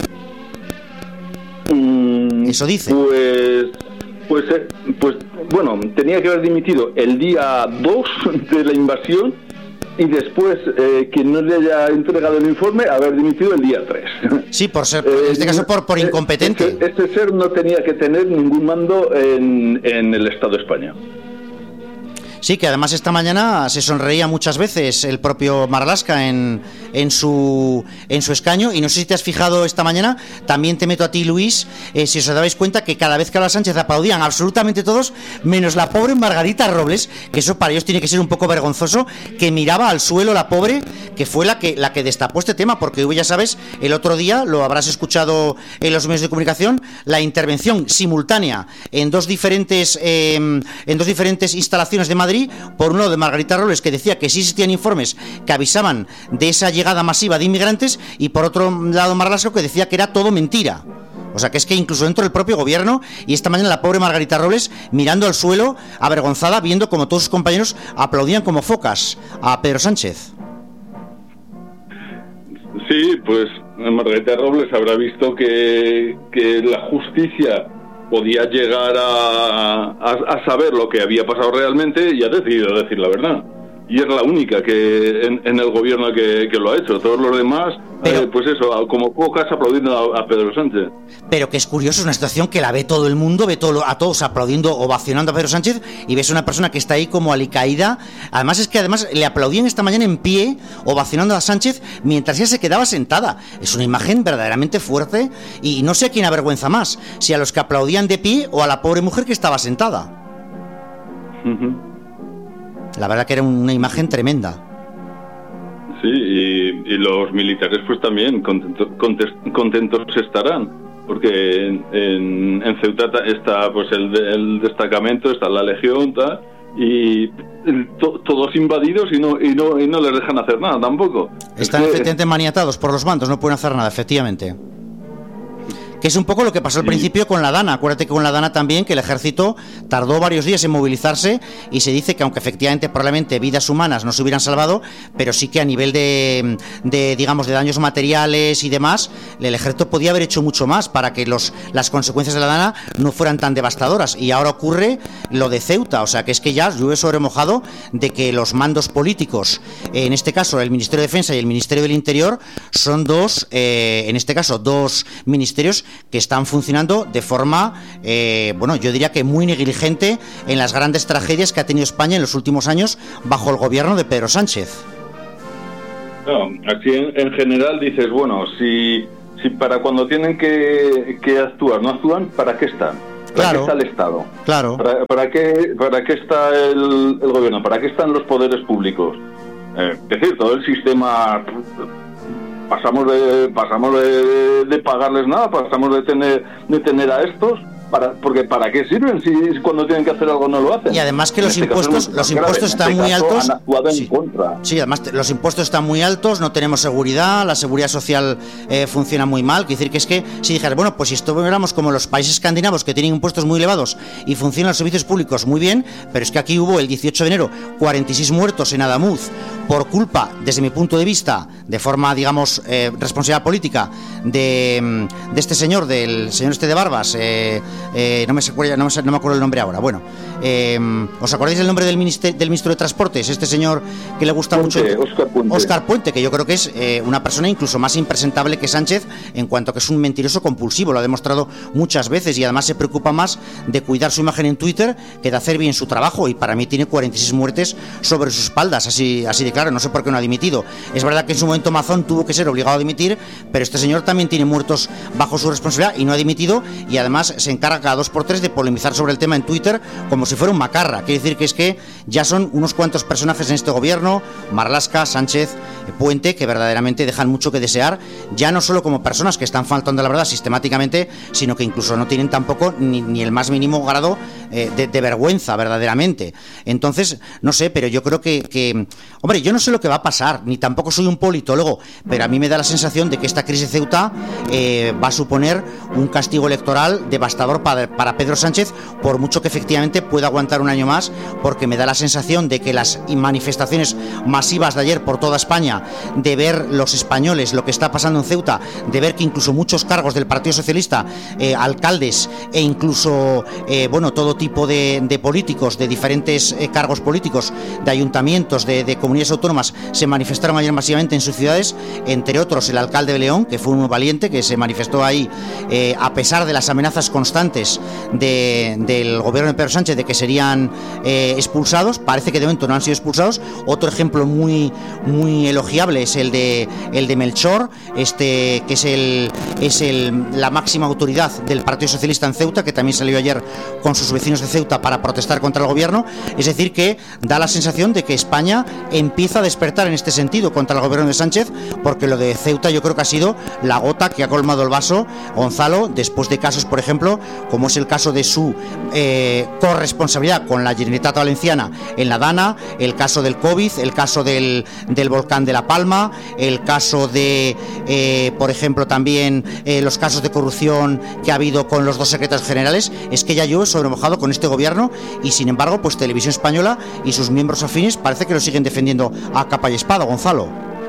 [SPEAKER 1] Eso dice.
[SPEAKER 3] Pues bueno, tenía que haber dimitido el día 2 de la invasión, y después, que no le haya entregado el informe, haber dimitido el día 3.
[SPEAKER 1] Sí, por ser, en este caso por incompetente.
[SPEAKER 3] Este ser no tenía que tener ningún mando en el Estado español.
[SPEAKER 1] Sí, que además esta mañana se sonreía muchas veces el propio Marlaska en su escaño, y no sé si te has fijado esta mañana, también te meto a ti, Luis, si os dabais cuenta que cada vez que habla Sánchez aplaudían absolutamente todos, menos la pobre Margarita Robles, que eso para ellos tiene que ser un poco vergonzoso, que miraba al suelo la pobre, que fue la que destapó este tema, porque ya sabes, el otro día, lo habrás escuchado en los medios de comunicación, la intervención simultánea en dos diferentes instalaciones de Madrid. Por un lado de Margarita Robles, que decía que sí existían informes que avisaban de esa llegada masiva de inmigrantes, y por otro lado Marlaska, que decía que era todo mentira. O sea, que es que incluso dentro del propio gobierno, y esta mañana la pobre Margarita Robles mirando al suelo, avergonzada, viendo como todos sus compañeros aplaudían como focas a Pedro Sánchez.
[SPEAKER 3] Sí, pues Margarita Robles habrá visto que la justicia podía llegar a saber lo que había pasado realmente, y ha decidido decir la verdad. Y es la única que en el gobierno que lo ha hecho. Todos los demás, pues eso, como pocas aplaudiendo a Pedro Sánchez.
[SPEAKER 1] Pero que es curioso, es una situación que la ve todo el mundo, ve a todos aplaudiendo, ovacionando a Pedro Sánchez, y ves una persona que está ahí como alicaída. Además es que le aplaudían esta mañana en pie, ovacionando a Sánchez, mientras ella se quedaba sentada. Es una imagen verdaderamente fuerte, y no sé a quién avergüenza más, si a los que aplaudían de pie o a la pobre mujer que estaba sentada. La verdad que era una imagen tremenda.
[SPEAKER 3] Sí, y los militares pues también contentos estarán, porque en Ceuta está pues el destacamento, está la legión, tal, y todos invadidos y no les dejan hacer nada tampoco.
[SPEAKER 1] Están efectivamente maniatados por los mandos, no pueden hacer nada, efectivamente. Que es un poco lo que pasó al principio con la Dana. Acuérdate que con la Dana también, que el ejército tardó varios días en movilizarse, y se dice que aunque efectivamente probablemente vidas humanas no se hubieran salvado, pero sí que a nivel de digamos, de daños materiales y demás, el ejército podía haber hecho mucho más para que las consecuencias de la Dana no fueran tan devastadoras. Y ahora ocurre lo de Ceuta, o sea que es que ya llueve sobre mojado de que los mandos políticos, en este caso el Ministerio de Defensa y el Ministerio del Interior, son dos ministerios que están funcionando de forma, yo diría que muy negligente en las grandes tragedias que ha tenido España en los últimos años bajo el gobierno de Pedro Sánchez.
[SPEAKER 3] No, así en general dices, bueno, si para cuando tienen que actuar no actúan, ¿para qué están? ¿Para qué está el Estado?
[SPEAKER 1] Claro.
[SPEAKER 3] ¿Para qué está el gobierno? ¿Para qué están los poderes públicos? Es decir, todo el sistema, pasamos de pagarles nada, pasamos de tener a estos. Porque ¿para qué sirven si cuando tienen que hacer algo no lo hacen?
[SPEAKER 1] Y además que los impuestos están muy altos.
[SPEAKER 3] Han actuado en contra.
[SPEAKER 1] Sí, además los impuestos están muy altos, no tenemos seguridad, la seguridad social funciona muy mal. Quiere decir que es que si dijeras, bueno, pues si estuviéramos como los países escandinavos que tienen impuestos muy elevados y funcionan los servicios públicos muy bien, pero es que aquí hubo el 18 de enero 46 muertos en Adamuz por culpa, desde mi punto de vista, de forma, digamos, responsabilidad política de este señor, del señor este de Barbas, no me acuerdo el nombre ahora. Bueno, ¿os acordáis del nombre del ministro de Transportes? Este señor que le gusta mucho, Óscar Puente, que yo creo que es una persona incluso más impresentable que Sánchez, en cuanto que es un mentiroso compulsivo, lo ha demostrado muchas veces, y además se preocupa más de cuidar su imagen en Twitter que de hacer bien su trabajo, y para mí tiene 46 muertes sobre sus espaldas, así de claro. No sé por qué no ha dimitido. Es verdad que en su momento Mazón tuvo que ser obligado a dimitir, pero este señor también tiene muertos bajo su responsabilidad y no ha dimitido, y además se encarga cada 2x3 de polemizar sobre el tema en Twitter como si fuera un macarra. Quiere decir que es que ya son unos cuantos personajes en este gobierno, Marlaska, Sánchez, Puente, que verdaderamente dejan mucho que desear, ya no solo como personas que están faltando a la verdad sistemáticamente, sino que incluso no tienen tampoco ni el más mínimo grado de vergüenza verdaderamente. Entonces, no sé, pero yo creo que hombre, yo no sé lo que va a pasar, ni tampoco soy un politólogo, pero a mí me da la sensación de que esta crisis de Ceuta va a suponer un castigo electoral devastador para Pedro Sánchez, por mucho que efectivamente pueda aguantar un año más, porque me da la sensación de que las manifestaciones masivas de ayer por toda España, de ver los españoles lo que está pasando en Ceuta, de ver que incluso muchos cargos del Partido Socialista, alcaldes e incluso todo tipo de políticos, de diferentes cargos políticos, de ayuntamientos, de comunidades autónomas, se manifestaron ayer masivamente en sus ciudades, entre otros el alcalde de León, que fue un valiente, que se manifestó ahí a pesar de las amenazas constantes del gobierno de Pedro Sánchez de que serían expulsados. Parece que de momento no han sido expulsados. Otro ejemplo muy elogiable es el de Melchor, que es la máxima autoridad del Partido Socialista en Ceuta, que también salió ayer con sus vecinos de Ceuta para protestar contra el gobierno. Es decir, que da la sensación de que España empieza a despertar en este sentido contra el gobierno de Sánchez, porque lo de Ceuta yo creo que ha sido la gota que ha colmado el vaso, Gonzalo, después de casos, por ejemplo, como es el caso de su corresponsabilidad con la Generalitat Valenciana en la Dana, el caso del COVID, el caso del volcán de La Palma, el caso de, por ejemplo, también los casos de corrupción que ha habido con los dos secretarios generales. Es que ya llueve sobre mojado con este gobierno, y sin embargo, pues Televisión Española y sus miembros afines parece que lo siguen defendiendo a capa y espada, Gonzalo.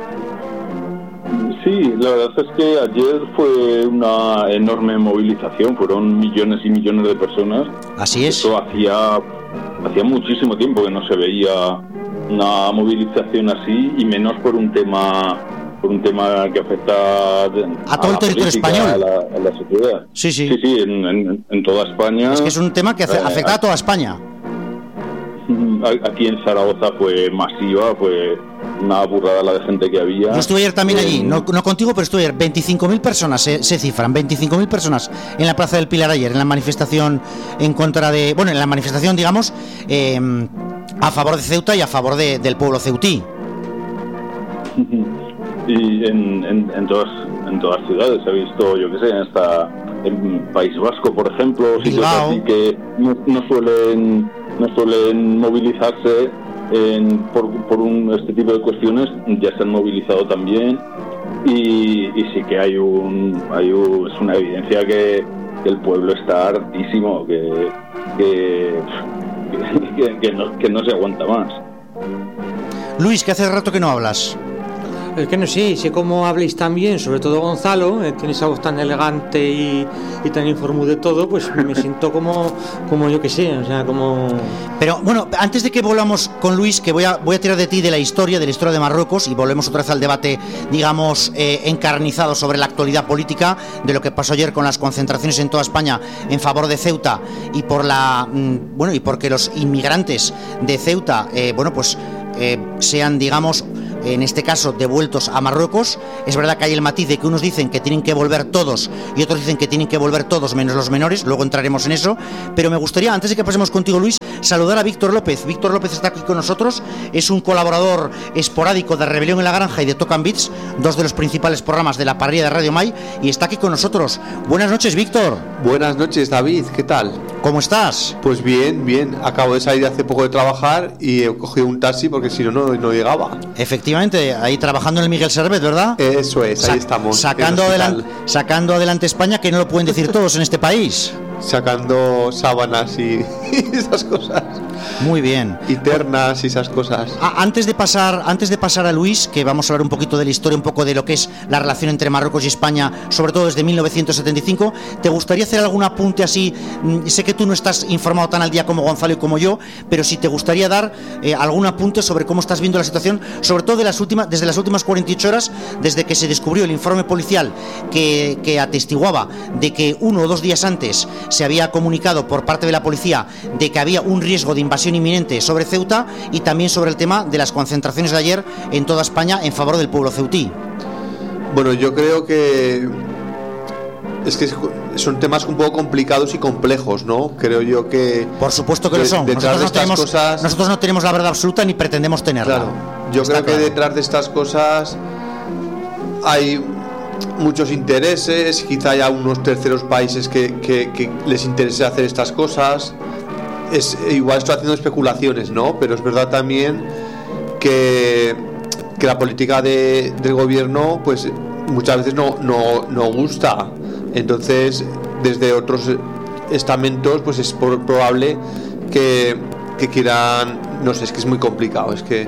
[SPEAKER 3] Sí, la verdad es que ayer fue una enorme movilización, fueron millones y millones de personas.
[SPEAKER 1] Así es.
[SPEAKER 3] Eso hacía muchísimo tiempo que no se veía una movilización así, y menos por un tema que afecta
[SPEAKER 1] a todo el territorio español,
[SPEAKER 3] a la sociedad.
[SPEAKER 1] Sí,
[SPEAKER 3] en toda España.
[SPEAKER 1] Es que es un tema que afecta a toda España.
[SPEAKER 3] Aquí en Zaragoza fue masiva, fue una burrada la de gente que había.
[SPEAKER 1] Yo estuve ayer también allí, no contigo, pero estuve ayer. 25.000 personas se cifran, 25.000 personas en la Plaza del Pilar ayer, en la manifestación en contra de, en la manifestación, digamos, a favor de Ceuta y a favor del pueblo ceutí.
[SPEAKER 3] Y en todas ciudades se ha visto, yo qué sé, hasta en País Vasco, por ejemplo, sitios así que no suelen movilizarse por este tipo de cuestiones, ya se han movilizado también, y sí que es una evidencia que el pueblo está hartísimo, que no se aguanta más.
[SPEAKER 1] Luis, que hace rato que no hablas.
[SPEAKER 2] Es que no sé cómo habléis tan bien, sobre todo Gonzalo, tienes esa voz tan elegante y tan informú de todo, pues me siento como yo que sé, o sea, como...
[SPEAKER 1] Pero bueno, antes de que volvamos con Luis, que voy a tirar de ti de la historia de Marruecos, y volvemos otra vez al debate, digamos, encarnizado sobre la actualidad política, de lo que pasó ayer con las concentraciones en toda España en favor de Ceuta, y y porque los inmigrantes de Ceuta, sean, digamos, en este caso devueltos a Marruecos. Es verdad que hay el matiz de que unos dicen que tienen que volver todos y otros dicen que tienen que volver todos menos los menores, luego entraremos en eso, pero me gustaría, antes de que pasemos contigo, Luis, saludar a Víctor López. Víctor López está aquí con nosotros, es un colaborador esporádico de Rebelión en la Granja y de Tocan Beats, dos de los principales programas de la parrilla de Radio Mai, y está aquí con nosotros. Buenas noches, Víctor.
[SPEAKER 4] Buenas noches, David, ¿qué tal?
[SPEAKER 1] ¿Cómo estás?
[SPEAKER 4] Pues bien, bien, acabo de salir hace poco de trabajar y he cogido un taxi porque si no, no llegaba.
[SPEAKER 1] Efectivamente, ahí trabajando en el Miguel Servet, ¿verdad?
[SPEAKER 4] Eso es, ahí estamos.
[SPEAKER 1] Sacando adelante España, que no lo pueden decir todos en este país.
[SPEAKER 4] Sacando sábanas y esas cosas.
[SPEAKER 1] Muy bien.
[SPEAKER 4] Y ternas y esas cosas.
[SPEAKER 1] Antes de pasar a Luis, que vamos a hablar un poquito de la historia, un poco de lo que es la relación entre Marruecos y España, sobre todo desde 1975, ¿te gustaría hacer algún apunte así? Sé que tú no estás informado tan al día como Gonzalo y como yo, pero si te gustaría dar algún apunte sobre cómo estás viendo la situación, sobre todo desde las últimas 48 horas, desde que se descubrió el informe policial que atestiguaba de que 1 o 2 días antes se había comunicado por parte de la policía de que había un riesgo de invasión inminente sobre Ceuta, y también sobre el tema de las concentraciones de ayer en toda España en favor del pueblo ceutí.
[SPEAKER 4] Bueno, yo creo que son temas un poco complicados y complejos, ¿no? Creo yo que...
[SPEAKER 1] Por supuesto que lo son. Nosotros no tenemos la verdad absoluta ni pretendemos tenerla.
[SPEAKER 4] Claro, yo creo que detrás de estas cosas hay muchos intereses, quizá haya unos terceros países que les interese hacer estas cosas. Igual estoy haciendo especulaciones, ¿no? Pero es verdad también que la política del gobierno pues muchas veces no gusta. Entonces, desde otros estamentos pues es probable que quieran, no sé, es que es muy complicado, es que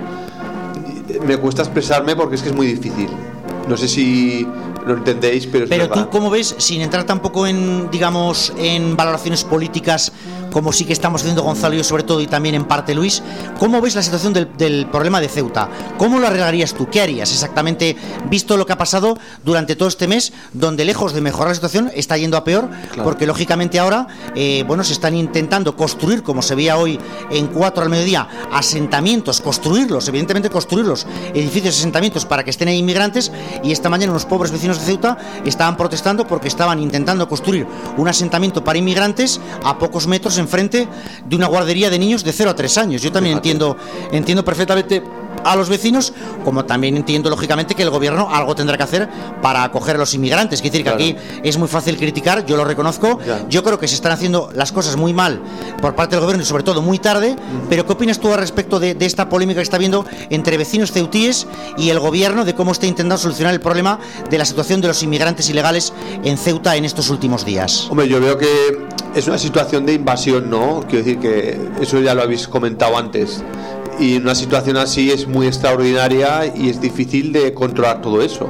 [SPEAKER 4] me cuesta expresarme porque es que es muy difícil. No sé si lo entendéis, pero
[SPEAKER 1] tú, ¿cómo ves, sin entrar tampoco en, digamos, en valoraciones políticas, como sí que estamos haciendo Gonzalo y yo sobre todo, y también en parte Luis, cómo ves la situación del problema de Ceuta? ¿Cómo lo arreglarías tú? ¿Qué harías exactamente, visto lo que ha pasado durante todo este mes, donde lejos de mejorar la situación está yendo a peor? Claro. Porque lógicamente ahora se están intentando construir, como se veía hoy en 4 al mediodía, asentamientos, construirlos, edificios, asentamientos para que estén ahí inmigrantes, y esta mañana unos pobres vecinos de Ceuta estaban protestando porque estaban intentando construir un asentamiento para inmigrantes a pocos metros enfrente de una guardería de niños de 0 a 3 años. Yo también entiendo perfectamente a los vecinos, como también entiendo lógicamente que el gobierno algo tendrá que hacer para acoger a los inmigrantes. Quiere decir que aquí es muy fácil criticar, yo lo reconozco. Yo creo que se están haciendo las cosas muy mal por parte del gobierno y sobre todo muy tarde. Pero ¿qué opinas tú al respecto de esta polémica que está habiendo entre vecinos ceutíes y el gobierno, de cómo está intentando solucionar el problema de la situación de los inmigrantes ilegales en Ceuta en estos últimos días?
[SPEAKER 4] Hombre, yo veo que es una situación de invasión, ¿no? Quiero decir que eso ya lo habéis comentado antes. Y una situación así es muy extraordinaria y es difícil de controlar todo eso.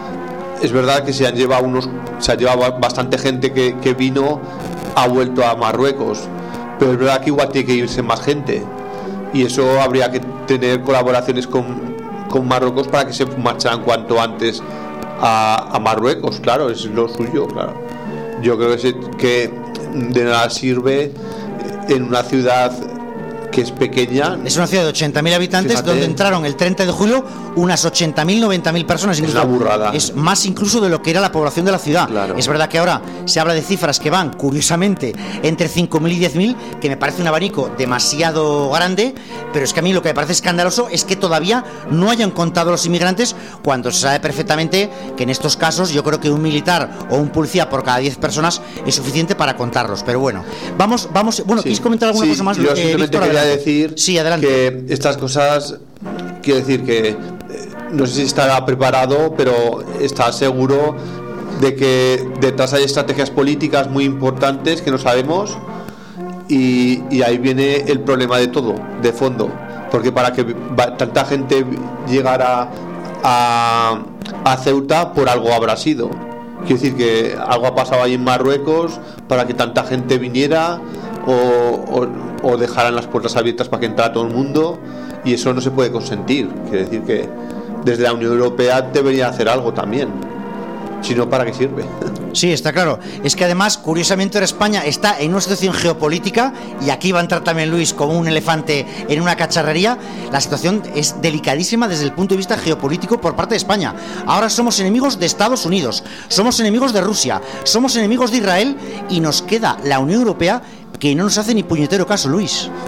[SPEAKER 4] Es verdad que se ha llevado bastante gente que vino, ha vuelto a Marruecos, pero es verdad que igual tiene que irse más gente, y eso habría que tener colaboraciones con Marruecos para que se marcharan cuanto antes a Marruecos. Claro, es lo suyo, claro. Yo creo que de nada sirve en una ciudad que es pequeña.
[SPEAKER 1] Es una ciudad de 80.000 habitantes. Fíjate, donde entraron el 30 de julio unas 80.000, 90.000 personas.
[SPEAKER 4] Es una burrada.
[SPEAKER 1] Es más incluso de lo que era la población de la ciudad.
[SPEAKER 4] Claro.
[SPEAKER 1] Es verdad que ahora se habla de cifras que van, curiosamente, entre 5.000 y 10.000, que me parece un abanico demasiado grande, pero es que a mí lo que me parece escandaloso es que todavía no hayan contado los inmigrantes, cuando se sabe perfectamente que en estos casos yo creo que un militar o un policía por cada 10 personas es suficiente para contarlos. Pero bueno, vamos. Bueno,
[SPEAKER 4] sí.
[SPEAKER 1] ¿quieres comentar alguna cosa más?
[SPEAKER 4] Yo simplemente quería decir que estas cosas, quiero decir que no sé si estará preparado, pero está seguro de que detrás hay estrategias políticas muy importantes que no sabemos, y ahí viene el problema de todo, de fondo, porque para que tanta gente llegara a Ceuta, por algo habrá sido. Quiero decir que algo ha pasado ahí en Marruecos para que tanta gente viniera o dejaran las puertas abiertas para que entrara todo el mundo, y eso no se puede consentir. Quiero decir que desde la Unión Europea debería hacer algo también. Si no, ¿para qué sirve?
[SPEAKER 1] Sí, está claro. Es que además, curiosamente, ahora España está en una situación geopolítica, y aquí va a entrar también Luis como un elefante en una cacharrería. La situación es delicadísima desde el punto de vista geopolítico por parte de España. Ahora somos enemigos de Estados Unidos, somos enemigos de Rusia, somos enemigos de Israel, y nos queda la Unión Europea, que no nos hace ni puñetero caso, Luis.